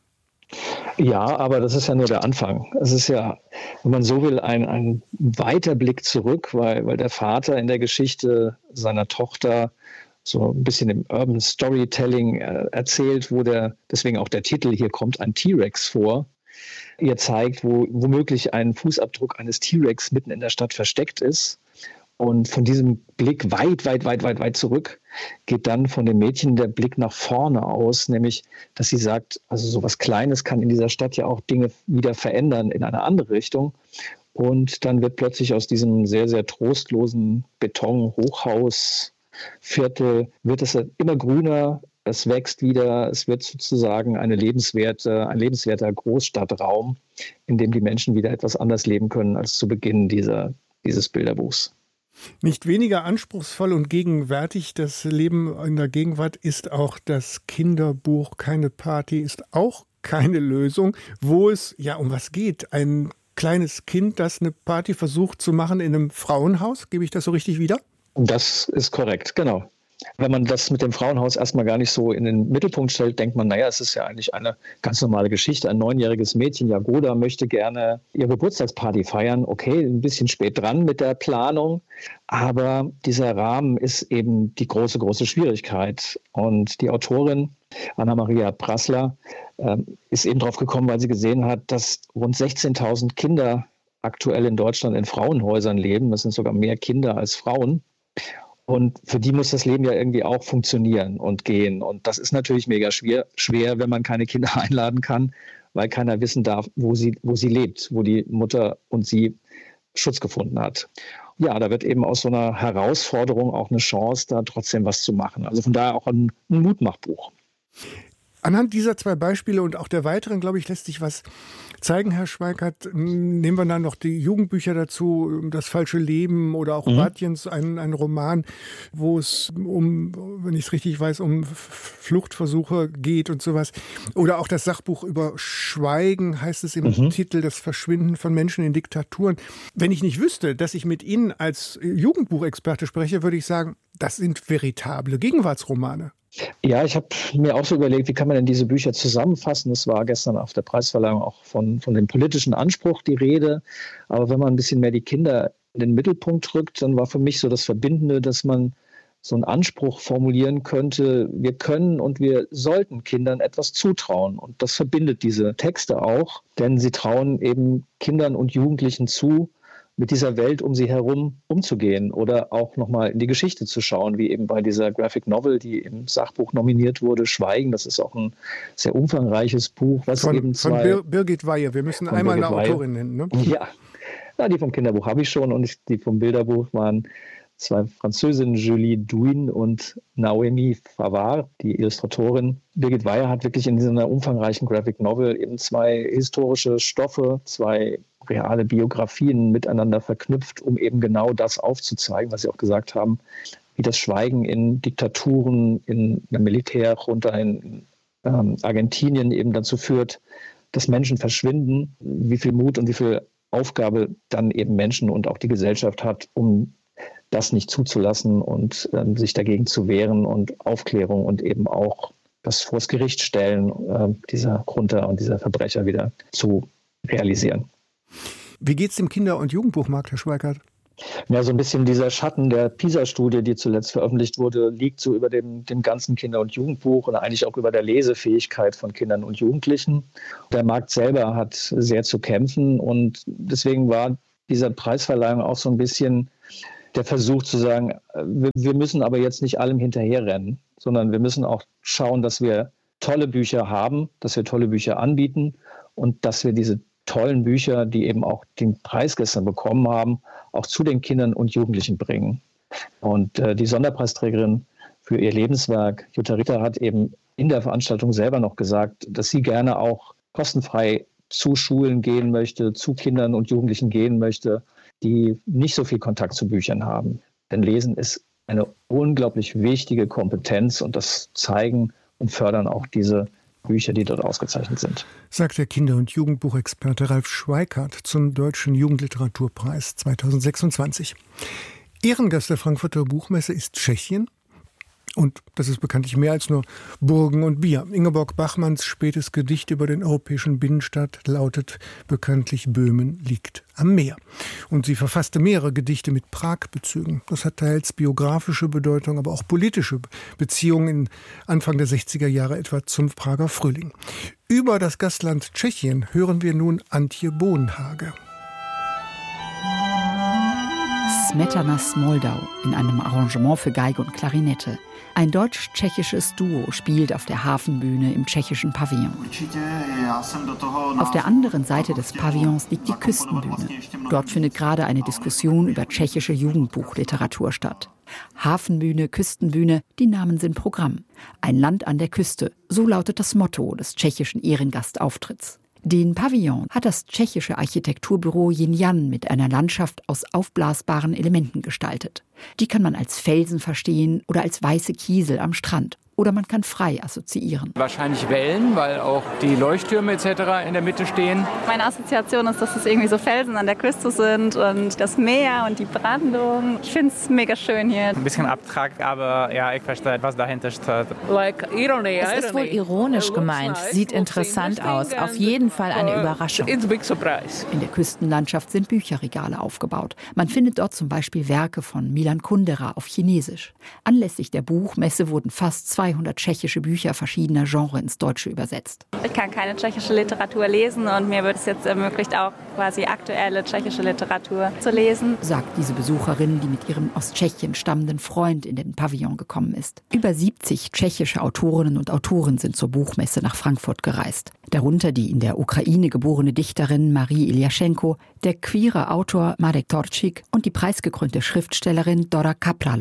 Ja, aber das ist ja nur der Anfang. Es ist ja, wenn man so will, ein, ein weiter Blick zurück, weil, weil der Vater in der Geschichte seiner Tochter so ein bisschen im Urban Storytelling äh, erzählt, wo der, deswegen auch der Titel, hier kommt ein T-Rex vor, ihr zeigt, wo womöglich ein Fußabdruck eines T-Rex mitten in der Stadt versteckt ist. Und von diesem Blick weit, weit, weit, weit, weit zurück geht dann von dem Mädchen der Blick nach vorne aus, nämlich, dass sie sagt, also so was Kleines kann in dieser Stadt ja auch Dinge wieder verändern in eine andere Richtung. Und dann wird plötzlich aus diesem sehr, sehr trostlosen Beton-Hochhausviertel wird es immer grüner, es wächst wieder, es wird sozusagen eine lebenswerte, ein lebenswerter Großstadtraum, in dem die Menschen wieder etwas anders leben können als zu Beginn dieser, dieses Bilderbuchs. Nicht weniger anspruchsvoll und gegenwärtig, das Leben in der Gegenwart ist auch das Kinderbuch Keine Party ist auch keine Lösung, wo es ja um was geht. Ein kleines Kind, das eine Party versucht zu machen in einem Frauenhaus, gebe ich das so richtig wieder? Das ist korrekt, genau. Wenn man das mit dem Frauenhaus erstmal gar nicht so in den Mittelpunkt stellt, denkt man, naja, es ist ja eigentlich eine ganz normale Geschichte. Ein neunjähriges Mädchen, Jagoda, möchte gerne ihre Geburtstagsparty feiern. Okay, ein bisschen spät dran mit der Planung. Aber dieser Rahmen ist eben die große, große Schwierigkeit. Und die Autorin Anna-Maria Prassler äh, ist eben drauf gekommen, weil sie gesehen hat, dass rund sechzehntausend Kinder aktuell in Deutschland in Frauenhäusern leben. Das sind sogar mehr Kinder als Frauen. Und für die muss das Leben ja irgendwie auch funktionieren und gehen. Und das ist natürlich mega schwer, schwer, wenn man keine Kinder einladen kann, weil keiner wissen darf, wo sie, wo sie lebt, wo die Mutter und sie Schutz gefunden hat. Ja, da wird eben aus so einer Herausforderung auch eine Chance, da trotzdem was zu machen. Also von daher auch ein, ein Mutmachbuch. Anhand dieser zwei Beispiele und auch der weiteren, glaube ich, lässt sich was zeigen, Herr Schweikart. Nehmen wir dann noch die Jugendbücher dazu, Das falsche Leben oder auch mhm. Batjens, ein, ein Roman, wo es um, wenn ich es richtig weiß, um Fluchtversuche geht und sowas. Oder auch das Sachbuch über Schweigen, heißt es im mhm. Titel, das Verschwinden von Menschen in Diktaturen. Wenn ich nicht wüsste, dass ich mit Ihnen als Jugendbuchexperte spreche, würde ich sagen, das sind veritable Gegenwartsromane. Ja, ich habe mir auch so überlegt, wie kann man denn diese Bücher zusammenfassen? Es war gestern auf der Preisverleihung auch von, von dem politischen Anspruch die Rede. Aber wenn man ein bisschen mehr die Kinder in den Mittelpunkt rückt, dann war für mich so das Verbindende, dass man so einen Anspruch formulieren könnte, wir können und wir sollten Kindern etwas zutrauen. Und das verbindet diese Texte auch, denn sie trauen eben Kindern und Jugendlichen zu, mit dieser Welt um sie herum umzugehen oder auch nochmal in die Geschichte zu schauen, wie eben bei dieser Graphic Novel, die im Sachbuch nominiert wurde, Schweigen. Das ist auch ein sehr umfangreiches Buch. Was von, eben zwei, von Bir- Birgit Weihe. Wir müssen einmal Birgit eine Weihe. Autorin nennen. Ne? Ja. ja, die vom Kinderbuch habe ich schon und die vom Bilderbuch waren zwei Französinnen, Julie Douin und Naomi Favard, die Illustratorin. Birgit Weihe hat wirklich in dieser umfangreichen Graphic Novel eben zwei historische Stoffe, zwei reale Biografien miteinander verknüpft, um eben genau das aufzuzeigen, was Sie auch gesagt haben, wie das Schweigen in Diktaturen, in der Militärjunta in ähm, Argentinien eben dazu führt, dass Menschen verschwinden, wie viel Mut und wie viel Aufgabe dann eben Menschen und auch die Gesellschaft hat, um das nicht zuzulassen und ähm, sich dagegen zu wehren und Aufklärung und eben auch das vors Gericht stellen äh, dieser Junta und dieser Verbrecher wieder zu realisieren. Wie geht es dem Kinder- und Jugendbuchmarkt, Herr Schweikart? Ja, so ein bisschen dieser Schatten der PISA-Studie, die zuletzt veröffentlicht wurde, liegt so über dem, dem ganzen Kinder- und Jugendbuch und eigentlich auch über der Lesefähigkeit von Kindern und Jugendlichen. Der Markt selber hat sehr zu kämpfen und deswegen war dieser Preisverleihung auch so ein bisschen der Versuch zu sagen, wir, wir müssen aber jetzt nicht allem hinterherrennen, sondern wir müssen auch schauen, dass wir tolle Bücher haben, dass wir tolle Bücher anbieten und dass wir diese tollen Bücher, die eben auch den Preis gestern bekommen haben, auch zu den Kindern und Jugendlichen bringen. Und äh, die Sonderpreisträgerin für ihr Lebenswerk, Jutta Ritter, hat eben in der Veranstaltung selber noch gesagt, dass sie gerne auch kostenfrei zu Schulen gehen möchte, zu Kindern und Jugendlichen gehen möchte, die nicht so viel Kontakt zu Büchern haben. Denn Lesen ist eine unglaublich wichtige Kompetenz und das zeigen und fördern auch diese Bücher, die dort ausgezeichnet sind. Sagt der Kinder- und Jugendbuchexperte Ralf Schweikart zum Deutschen Jugendliteraturpreis zweitausendsechsundzwanzig. Ehrengast der Frankfurter Buchmesse ist Tschechien. Und das ist bekanntlich mehr als nur Burgen und Bier. Ingeborg Bachmanns spätes Gedicht über den europäischen Binnenstadt lautet bekanntlich Böhmen liegt am Meer. Und sie verfasste mehrere Gedichte mit Prag-Bezügen. Das hat teils biografische Bedeutung, aber auch politische Beziehungen Anfang der sechziger Jahre, etwa zum Prager Frühling. Über das Gastland Tschechien hören wir nun Antje Bohnhage. Smetanas Moldau in einem Arrangement für Geige und Klarinette. Ein deutsch-tschechisches Duo spielt auf der Hafenbühne im tschechischen Pavillon. Auf der anderen Seite des Pavillons liegt die Küstenbühne. Dort findet gerade eine Diskussion über tschechische Jugendbuchliteratur statt. Hafenbühne, Küstenbühne, die Namen sind Programm. Ein Land an der Küste, so lautet das Motto des tschechischen Ehrengastauftritts. Den Pavillon hat das tschechische Architekturbüro Jinjan mit einer Landschaft aus aufblasbaren Elementen gestaltet. Die kann man als Felsen verstehen oder als weiße Kiesel am Strand. Oder man kann frei assoziieren. Wahrscheinlich Wellen, weil auch die Leuchttürme et cetera in der Mitte stehen. Meine Assoziation ist, dass es irgendwie so Felsen an der Küste sind und das Meer und die Brandung. Ich finde es mega schön hier. Ein bisschen abstrakt, aber ja, ich verstehe, was dahinter steht. Like irony, es ist wohl ironisch gemeint, sieht interessant aus. Auf jeden Fall eine Überraschung. In der Küstenlandschaft sind Bücherregale aufgebaut. Man findet dort zum Beispiel Werke von Milan Kundera auf Chinesisch. Anlässlich der Buchmesse wurden fast zweihundert tschechische Bücher verschiedener Genres ins Deutsche übersetzt. Ich kann keine tschechische Literatur lesen und mir wird es jetzt ermöglicht, auch quasi aktuelle tschechische Literatur zu lesen. Sagt diese Besucherin, die mit ihrem aus Tschechien stammenden Freund in den Pavillon gekommen ist. Über siebzig tschechische Autorinnen und Autoren sind zur Buchmesse nach Frankfurt gereist. Darunter die in der Ukraine geborene Dichterin Marie Iljaschenko, der queere Autor Marek Torčík und die preisgekrönte Schriftstellerin Dora Kaplalova.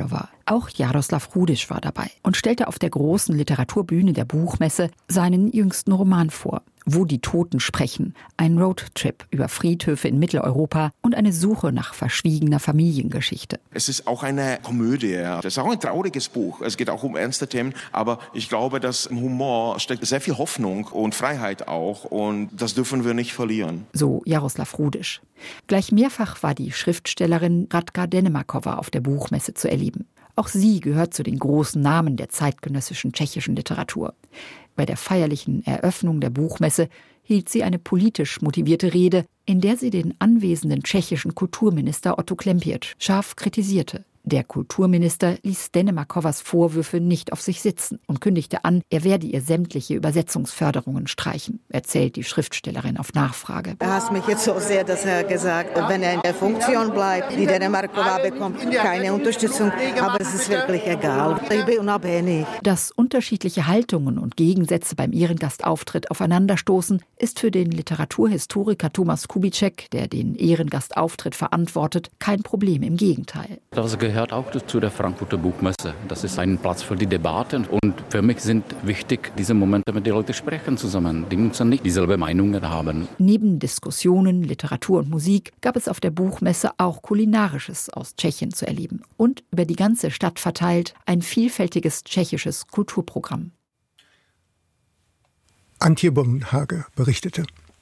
Auch Jaroslav Rudisch war dabei und stellte auf der großen Literaturbühne der Buchmesse seinen jüngsten Roman vor. Wo die Toten sprechen. Ein Roadtrip über Friedhöfe in Mitteleuropa und eine Suche nach verschwiegener Familiengeschichte. Es ist auch eine Komödie. Das ist auch ein trauriges Buch. Es geht auch um ernste Themen. Aber ich glaube, dass im Humor steckt sehr viel Hoffnung und Freiheit auch. Und das dürfen wir nicht verlieren. So Jaroslav Rudisch. Gleich mehrfach war die Schriftstellerin Radka Dennemakova auf der Buchmesse zu erleben. Auch sie gehört zu den großen Namen der zeitgenössischen tschechischen Literatur. Bei der feierlichen Eröffnung der Buchmesse hielt sie eine politisch motivierte Rede, in der sie den anwesenden tschechischen Kulturminister Otto Klempiec scharf kritisierte. Der Kulturminister ließ Dennemakovas Vorwürfe nicht auf sich sitzen und kündigte an, er werde ihr sämtliche Übersetzungsförderungen streichen, erzählt die Schriftstellerin auf Nachfrage. Er hasst mich jetzt so sehr, dass er gesagt hat, wenn er in der Funktion bleibt, die Dennemakova bekommt keine Unterstützung, aber es ist wirklich egal. Ich bin unabhängig. Dass unterschiedliche Haltungen und Gegensätze beim Ehrengastauftritt aufeinanderstoßen, ist für den Literaturhistoriker Thomas Kubitschek, der den Ehrengastauftritt verantwortet, kein Problem, im Gegenteil. Das gehört auch zu der Frankfurter Buchmesse. Das ist ein Platz für die Debatten und für mich sind wichtig diese Momente, mit den Leuten sprechen zusammen, die müssen nicht dieselbe Meinungen haben. Neben Diskussionen, Literatur und Musik gab es auf der Buchmesse auch Kulinarisches aus Tschechien zu erleben und über die ganze Stadt verteilt ein vielfältiges tschechisches Kulturprogramm. Antje Bommenhage berichtete.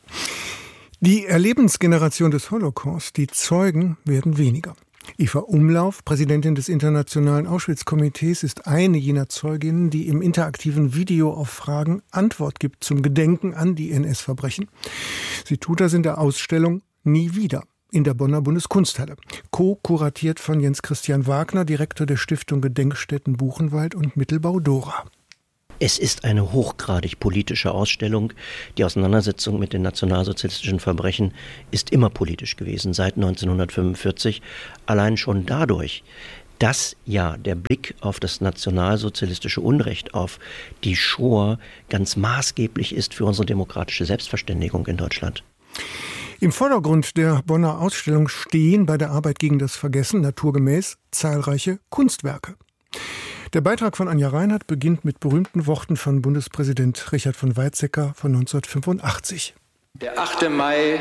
Die Erlebensgeneration des Holocaust, die Zeugen, werden weniger. Eva Umlauf, Präsidentin des Internationalen Auschwitz-Komitees, ist eine jener Zeuginnen, die im interaktiven Video auf Fragen Antwort gibt zum Gedenken an die N S-Verbrechen. Sie tut das in der Ausstellung Nie wieder in der Bonner Bundeskunsthalle, co-kuratiert von Jens Christian Wagner, Direktor der Stiftung Gedenkstätten Buchenwald und Mittelbau Dora. Es ist eine hochgradig politische Ausstellung. Die Auseinandersetzung mit den nationalsozialistischen Verbrechen ist immer politisch gewesen, seit neunzehnhundertfünfundvierzig. Allein schon dadurch, dass ja der Blick auf das nationalsozialistische Unrecht, auf die Shoah ganz maßgeblich ist für unsere demokratische Selbstverständigung in Deutschland. Im Vordergrund der Bonner Ausstellung stehen bei der Arbeit gegen das Vergessen naturgemäß zahlreiche Kunstwerke. Der Beitrag von Anja Reinhardt beginnt mit berühmten Worten von Bundespräsident Richard von Weizsäcker von neunzehnhundertfünfundachtzig. Der achte Mai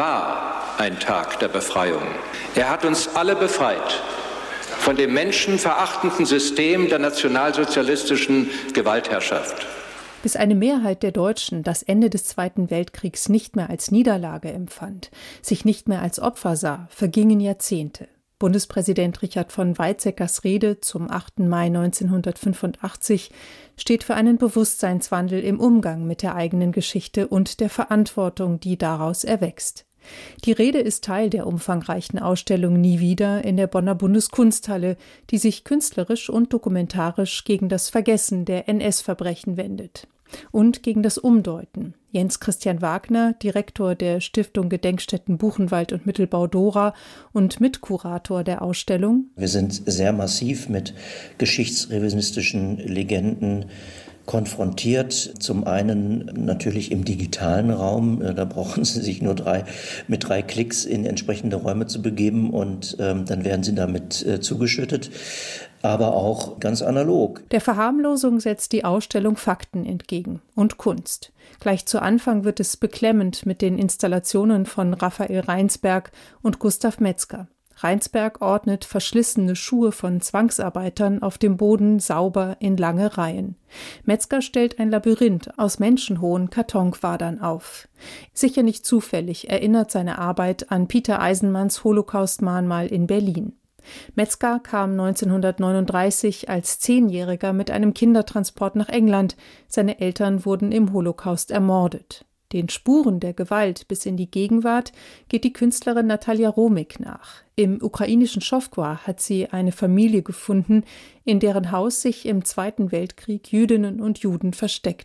war ein Tag der Befreiung. Er hat uns alle befreit von dem menschenverachtenden System der nationalsozialistischen Gewaltherrschaft. Bis eine Mehrheit der Deutschen das Ende des Zweiten Weltkriegs nicht mehr als Niederlage empfand, sich nicht mehr als Opfer sah, vergingen Jahrzehnte. Bundespräsident Richard von Weizsäckers Rede zum achten Mai neunzehnhundertfünfundachtzig steht für einen Bewusstseinswandel im Umgang mit der eigenen Geschichte und der Verantwortung, die daraus erwächst. Die Rede ist Teil der umfangreichen Ausstellung Nie wieder in der Bonner Bundeskunsthalle, die sich künstlerisch und dokumentarisch gegen das Vergessen der N S-Verbrechen wendet. Und gegen das Umdeuten. Jens Christian Wagner, Direktor der Stiftung Gedenkstätten Buchenwald und Mittelbau Dora und Mitkurator der Ausstellung. Wir sind sehr massiv mit geschichtsrevisionistischen Legenden konfrontiert. Zum einen natürlich im digitalen Raum. Da brauchen Sie sich nur drei, mit drei Klicks in entsprechende Räume zu begeben und ähm, dann werden Sie damit äh, zugeschüttet. Aber auch ganz analog. Der Verharmlosung setzt die Ausstellung Fakten entgegen und Kunst. Gleich zu Anfang wird es beklemmend mit den Installationen von Raphael Reinsberg und Gustav Metzger. Reinsberg ordnet verschlissene Schuhe von Zwangsarbeitern auf dem Boden sauber in lange Reihen. Metzger stellt ein Labyrinth aus menschenhohen Kartonquadern auf. Sicher nicht zufällig erinnert seine Arbeit an Peter Eisenmanns Holocaust-Mahnmal in Berlin. Metzger kam neunzehnhundertneununddreißig als Zehnjähriger mit einem Kindertransport nach England. Seine Eltern wurden im Holocaust ermordet. Den Spuren der Gewalt bis in die Gegenwart geht die Künstlerin Natalia Romik nach. Im ukrainischen Schowkwa hat sie eine Familie gefunden, in deren Haus sich im Zweiten Weltkrieg Jüdinnen und Juden versteckten.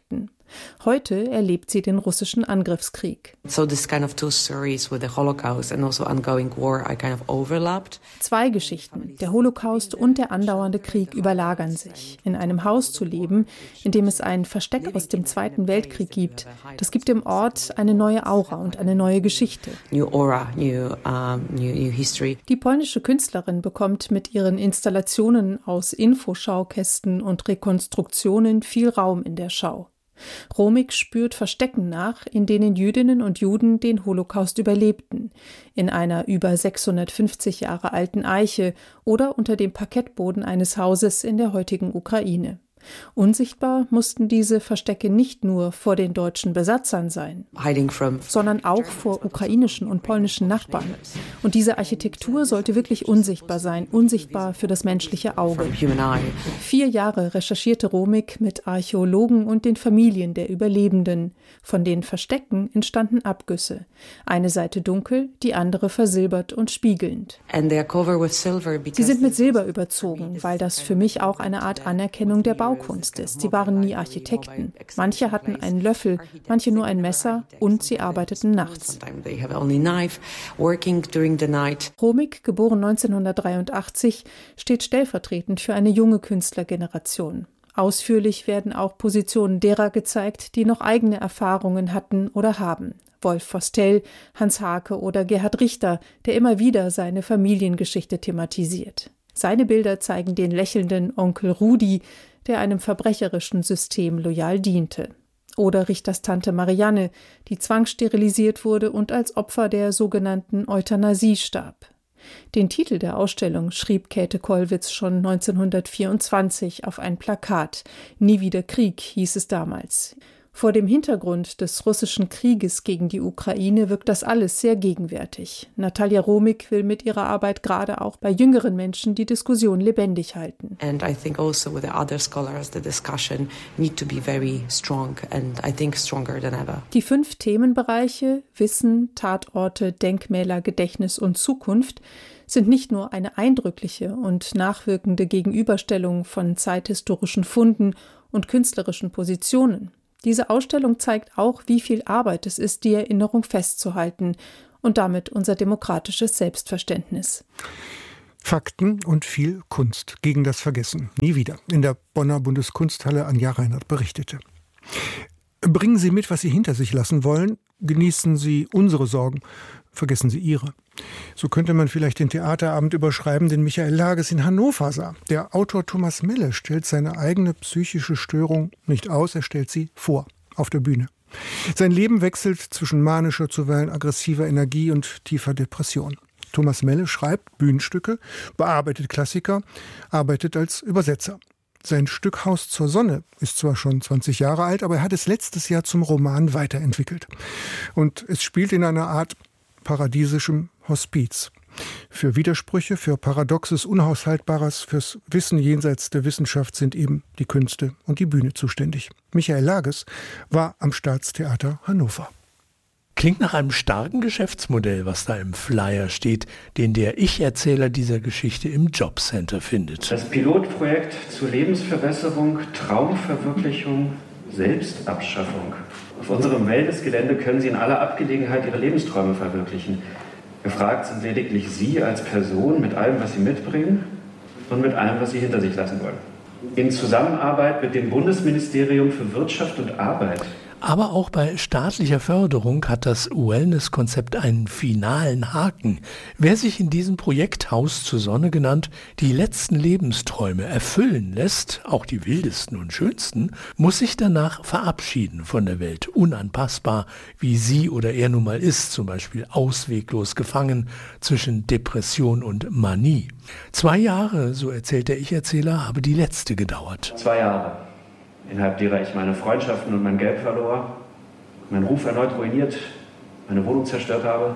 Heute erlebt sie den russischen Angriffskrieg. So this kind of two stories with the Holocaust and also ongoing war are kind of overlapped. Zwei Geschichten, der Holocaust und der andauernde Krieg, überlagern sich. In einem Haus zu leben, in dem es ein Versteck aus dem Zweiten Weltkrieg gibt, das gibt dem Ort eine neue Aura und eine neue Geschichte. New aura, new, um, new, new history. Die polnische Künstlerin bekommt mit ihren Installationen aus Infoschaukästen und Rekonstruktionen viel Raum in der Schau. Romig spürt Verstecken nach, in denen Jüdinnen und Juden den Holocaust überlebten, in einer über sechshundertfünfzig Jahre alten Eiche oder unter dem Parkettboden eines Hauses in der heutigen Ukraine. Unsichtbar mussten diese Verstecke nicht nur vor den deutschen Besatzern sein, sondern auch vor ukrainischen und polnischen Nachbarn. Und diese Architektur sollte wirklich unsichtbar sein, unsichtbar für das menschliche Auge. Vier Jahre recherchierte Romig mit Archäologen und den Familien der Überlebenden. Von den Verstecken entstanden Abgüsse. Eine Seite dunkel, die andere versilbert und spiegelnd. Sie sind mit Silber überzogen, weil das für mich auch eine Art Anerkennung der Baukunst ist. Sie waren nie Architekten. Manche hatten einen Löffel, manche nur ein Messer und sie arbeiteten nachts. Romig, geboren neunzehnhundertdreiundachtzig, steht stellvertretend für eine junge Künstlergeneration. Ausführlich werden auch Positionen derer gezeigt, die noch eigene Erfahrungen hatten oder haben. Wolf Vostell, Hans Hake oder Gerhard Richter, der immer wieder seine Familiengeschichte thematisiert. Seine Bilder zeigen den lächelnden Onkel Rudi, der einem verbrecherischen System loyal diente. Oder Richters Tante Marianne, die zwangssterilisiert wurde und als Opfer der sogenannten Euthanasie starb. Den Titel der Ausstellung schrieb Käthe Kollwitz schon neunzehnhundertvierundzwanzig auf ein Plakat. Nie wieder Krieg hieß es damals. Vor dem Hintergrund des russischen Krieges gegen die Ukraine wirkt das alles sehr gegenwärtig. Natalia Romig will mit ihrer Arbeit gerade auch bei jüngeren Menschen die Diskussion lebendig halten. And I think also with the other scholars the discussion need to be very strong and I think stronger than ever. Die fünf Themenbereiche Wissen, Tatorte, Denkmäler, Gedächtnis und Zukunft sind nicht nur eine eindrückliche und nachwirkende Gegenüberstellung von zeithistorischen Funden und künstlerischen Positionen. Diese Ausstellung zeigt auch, wie viel Arbeit es ist, die Erinnerung festzuhalten und damit unser demokratisches Selbstverständnis. Fakten und viel Kunst gegen das Vergessen. Nie wieder. In der Bonner Bundeskunsthalle Anja Reinhardt berichtete. Bringen Sie mit, was Sie hinter sich lassen wollen. Genießen Sie unsere Sorgen. Vergessen Sie Ihre. So könnte man vielleicht den Theaterabend überschreiben, den Michael Lages in Hannover sah. Der Autor Thomas Melle stellt seine eigene psychische Störung nicht aus, er stellt sie vor, auf der Bühne. Sein Leben wechselt zwischen manischer, zuweilen aggressiver Energie und tiefer Depression. Thomas Melle schreibt Bühnenstücke, bearbeitet Klassiker, arbeitet als Übersetzer. Sein Stück Haus zur Sonne ist zwar schon zwanzig Jahre alt, aber er hat es letztes Jahr zum Roman weiterentwickelt. Und es spielt in einer Art paradiesischem Hospiz. Für Widersprüche, für Paradoxes, Unhaushaltbares, fürs Wissen jenseits der Wissenschaft sind eben die Künste und die Bühne zuständig. Michael Lages war am Staatstheater Hannover. Klingt nach einem starken Geschäftsmodell, was da im Flyer steht, den der Ich-Erzähler dieser Geschichte im Jobcenter findet. Das Pilotprojekt zur Lebensverbesserung, Traumverwirklichung, Selbstabschaffung. Auf unserem Wellnessgelände können Sie in aller Abgelegenheit Ihre Lebensträume verwirklichen. Gefragt sind lediglich Sie als Person mit allem, was Sie mitbringen und mit allem, was Sie hinter sich lassen wollen. In Zusammenarbeit mit dem Bundesministerium für Wirtschaft und Arbeit. Aber auch bei staatlicher Förderung hat das Wellness-Konzept einen finalen Haken. Wer sich in diesem Projekt Haus zur Sonne genannt die letzten Lebensträume erfüllen lässt, auch die wildesten und schönsten, muss sich danach verabschieden von der Welt, unanpassbar, wie sie oder er nun mal ist, zum Beispiel ausweglos gefangen zwischen Depression und Manie. Zwei Jahre, so erzählt der Ich-Erzähler, habe die letzte gedauert. Zwei Jahre. Innerhalb derer ich meine Freundschaften und mein Geld verlor, meinen Ruf erneut ruiniert, meine Wohnung zerstört habe,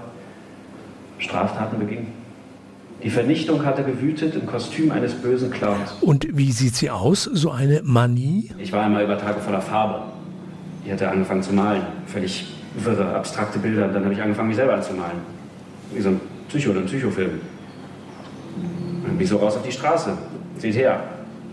Straftaten beging. Die Vernichtung hatte gewütet im Kostüm eines bösen Clowns. Und wie sieht sie aus, so eine Manie? Ich war einmal über Tage voller Farbe. Ich hatte angefangen zu malen, völlig wirre, abstrakte Bilder. Dann habe ich angefangen, mich selber anzumalen. Wie so ein Psycho- oder ein Psychofilm. Wie so raus auf die Straße. Seht her.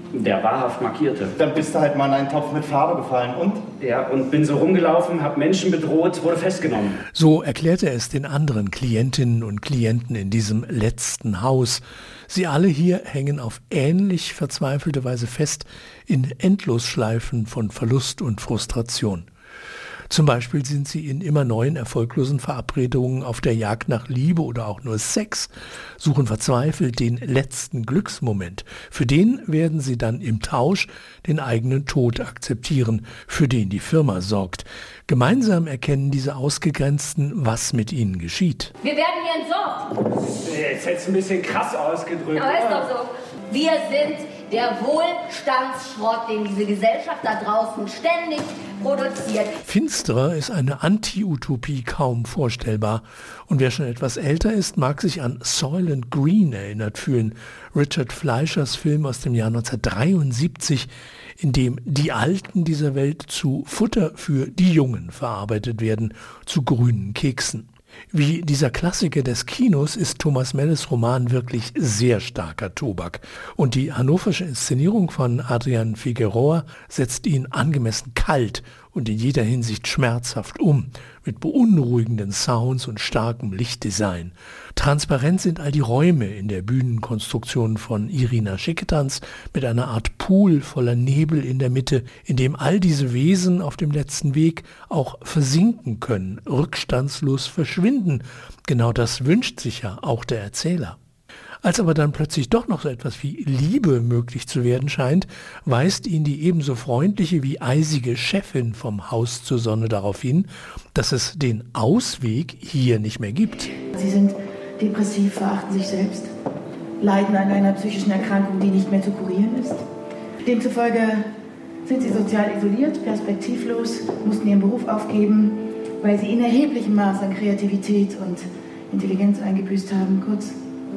Der wahrhaft markierte. Dann bist du halt mal in einen Topf mit Farbe gefallen und? Ja, und bin so rumgelaufen, hab Menschen bedroht, wurde festgenommen. So erklärte er es den anderen Klientinnen und Klienten in diesem letzten Haus. Sie alle hier hängen auf ähnlich verzweifelte Weise fest in Endlosschleifen von Verlust und Frustration. Zum Beispiel sind sie in immer neuen erfolglosen Verabredungen auf der Jagd nach Liebe oder auch nur Sex, suchen verzweifelt den letzten Glücksmoment. Für den werden sie dann im Tausch den eigenen Tod akzeptieren, für den die Firma sorgt. Gemeinsam erkennen diese Ausgegrenzten, was mit ihnen geschieht. Wir werden hier entsorgt. Jetzt hättest du ein bisschen krass ausgedrückt. Aber ist doch so. Wir sind der Wohlstandsschrott, den diese Gesellschaft da draußen ständig produziert. Finsterer ist eine Anti-Utopie kaum vorstellbar. Und wer schon etwas älter ist, mag sich an Soylent Green erinnert fühlen. Richard Fleischers Film aus dem Jahr neunzehnhundertdreiundsiebzig, in dem die Alten dieser Welt zu Futter für die Jungen verarbeitet werden, zu grünen Keksen. Wie dieser Klassiker des Kinos ist Thomas Melles Roman wirklich sehr starker Tobak. Und die hannoversche Inszenierung von Adrian Figueroa setzt ihn angemessen kalt und in jeder Hinsicht schmerzhaft um, mit beunruhigenden Sounds und starkem Lichtdesign. Transparent sind all die Räume in der Bühnenkonstruktion von Irina Schicketanz mit einer Art Pool voller Nebel in der Mitte, in dem all diese Wesen auf dem letzten Weg auch versinken können, rückstandslos verschwinden. Genau das wünscht sich ja auch der Erzähler. Als aber dann plötzlich doch noch so etwas wie Liebe möglich zu werden scheint, weist ihn die ebenso freundliche wie eisige Chefin vom Haus zur Sonne darauf hin, dass es den Ausweg hier nicht mehr gibt. Sie sind depressiv, verachten sich selbst, leiden an einer psychischen Erkrankung, die nicht mehr zu kurieren ist. Demzufolge sind sie sozial isoliert, perspektivlos, mussten ihren Beruf aufgeben, weil sie in erheblichem Maß an Kreativität und Intelligenz eingebüßt haben. Kurz,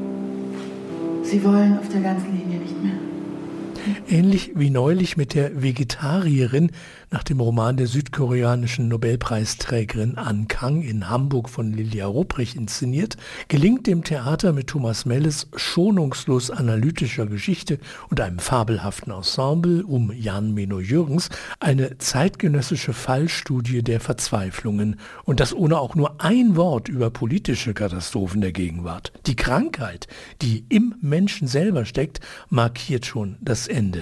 sie wollen auf der ganzen Linie nicht mehr. Ähnlich wie neulich mit der Vegetarierin nach dem Roman der südkoreanischen Nobelpreisträgerin An Kang in Hamburg von Lilia Rupprich inszeniert, gelingt dem Theater mit Thomas Melles schonungslos analytischer Geschichte und einem fabelhaften Ensemble um Jan Menno Jürgens eine zeitgenössische Fallstudie der Verzweiflungen und das ohne auch nur ein Wort über politische Katastrophen der Gegenwart. Die Krankheit, die im Menschen selber steckt, markiert schon das Ende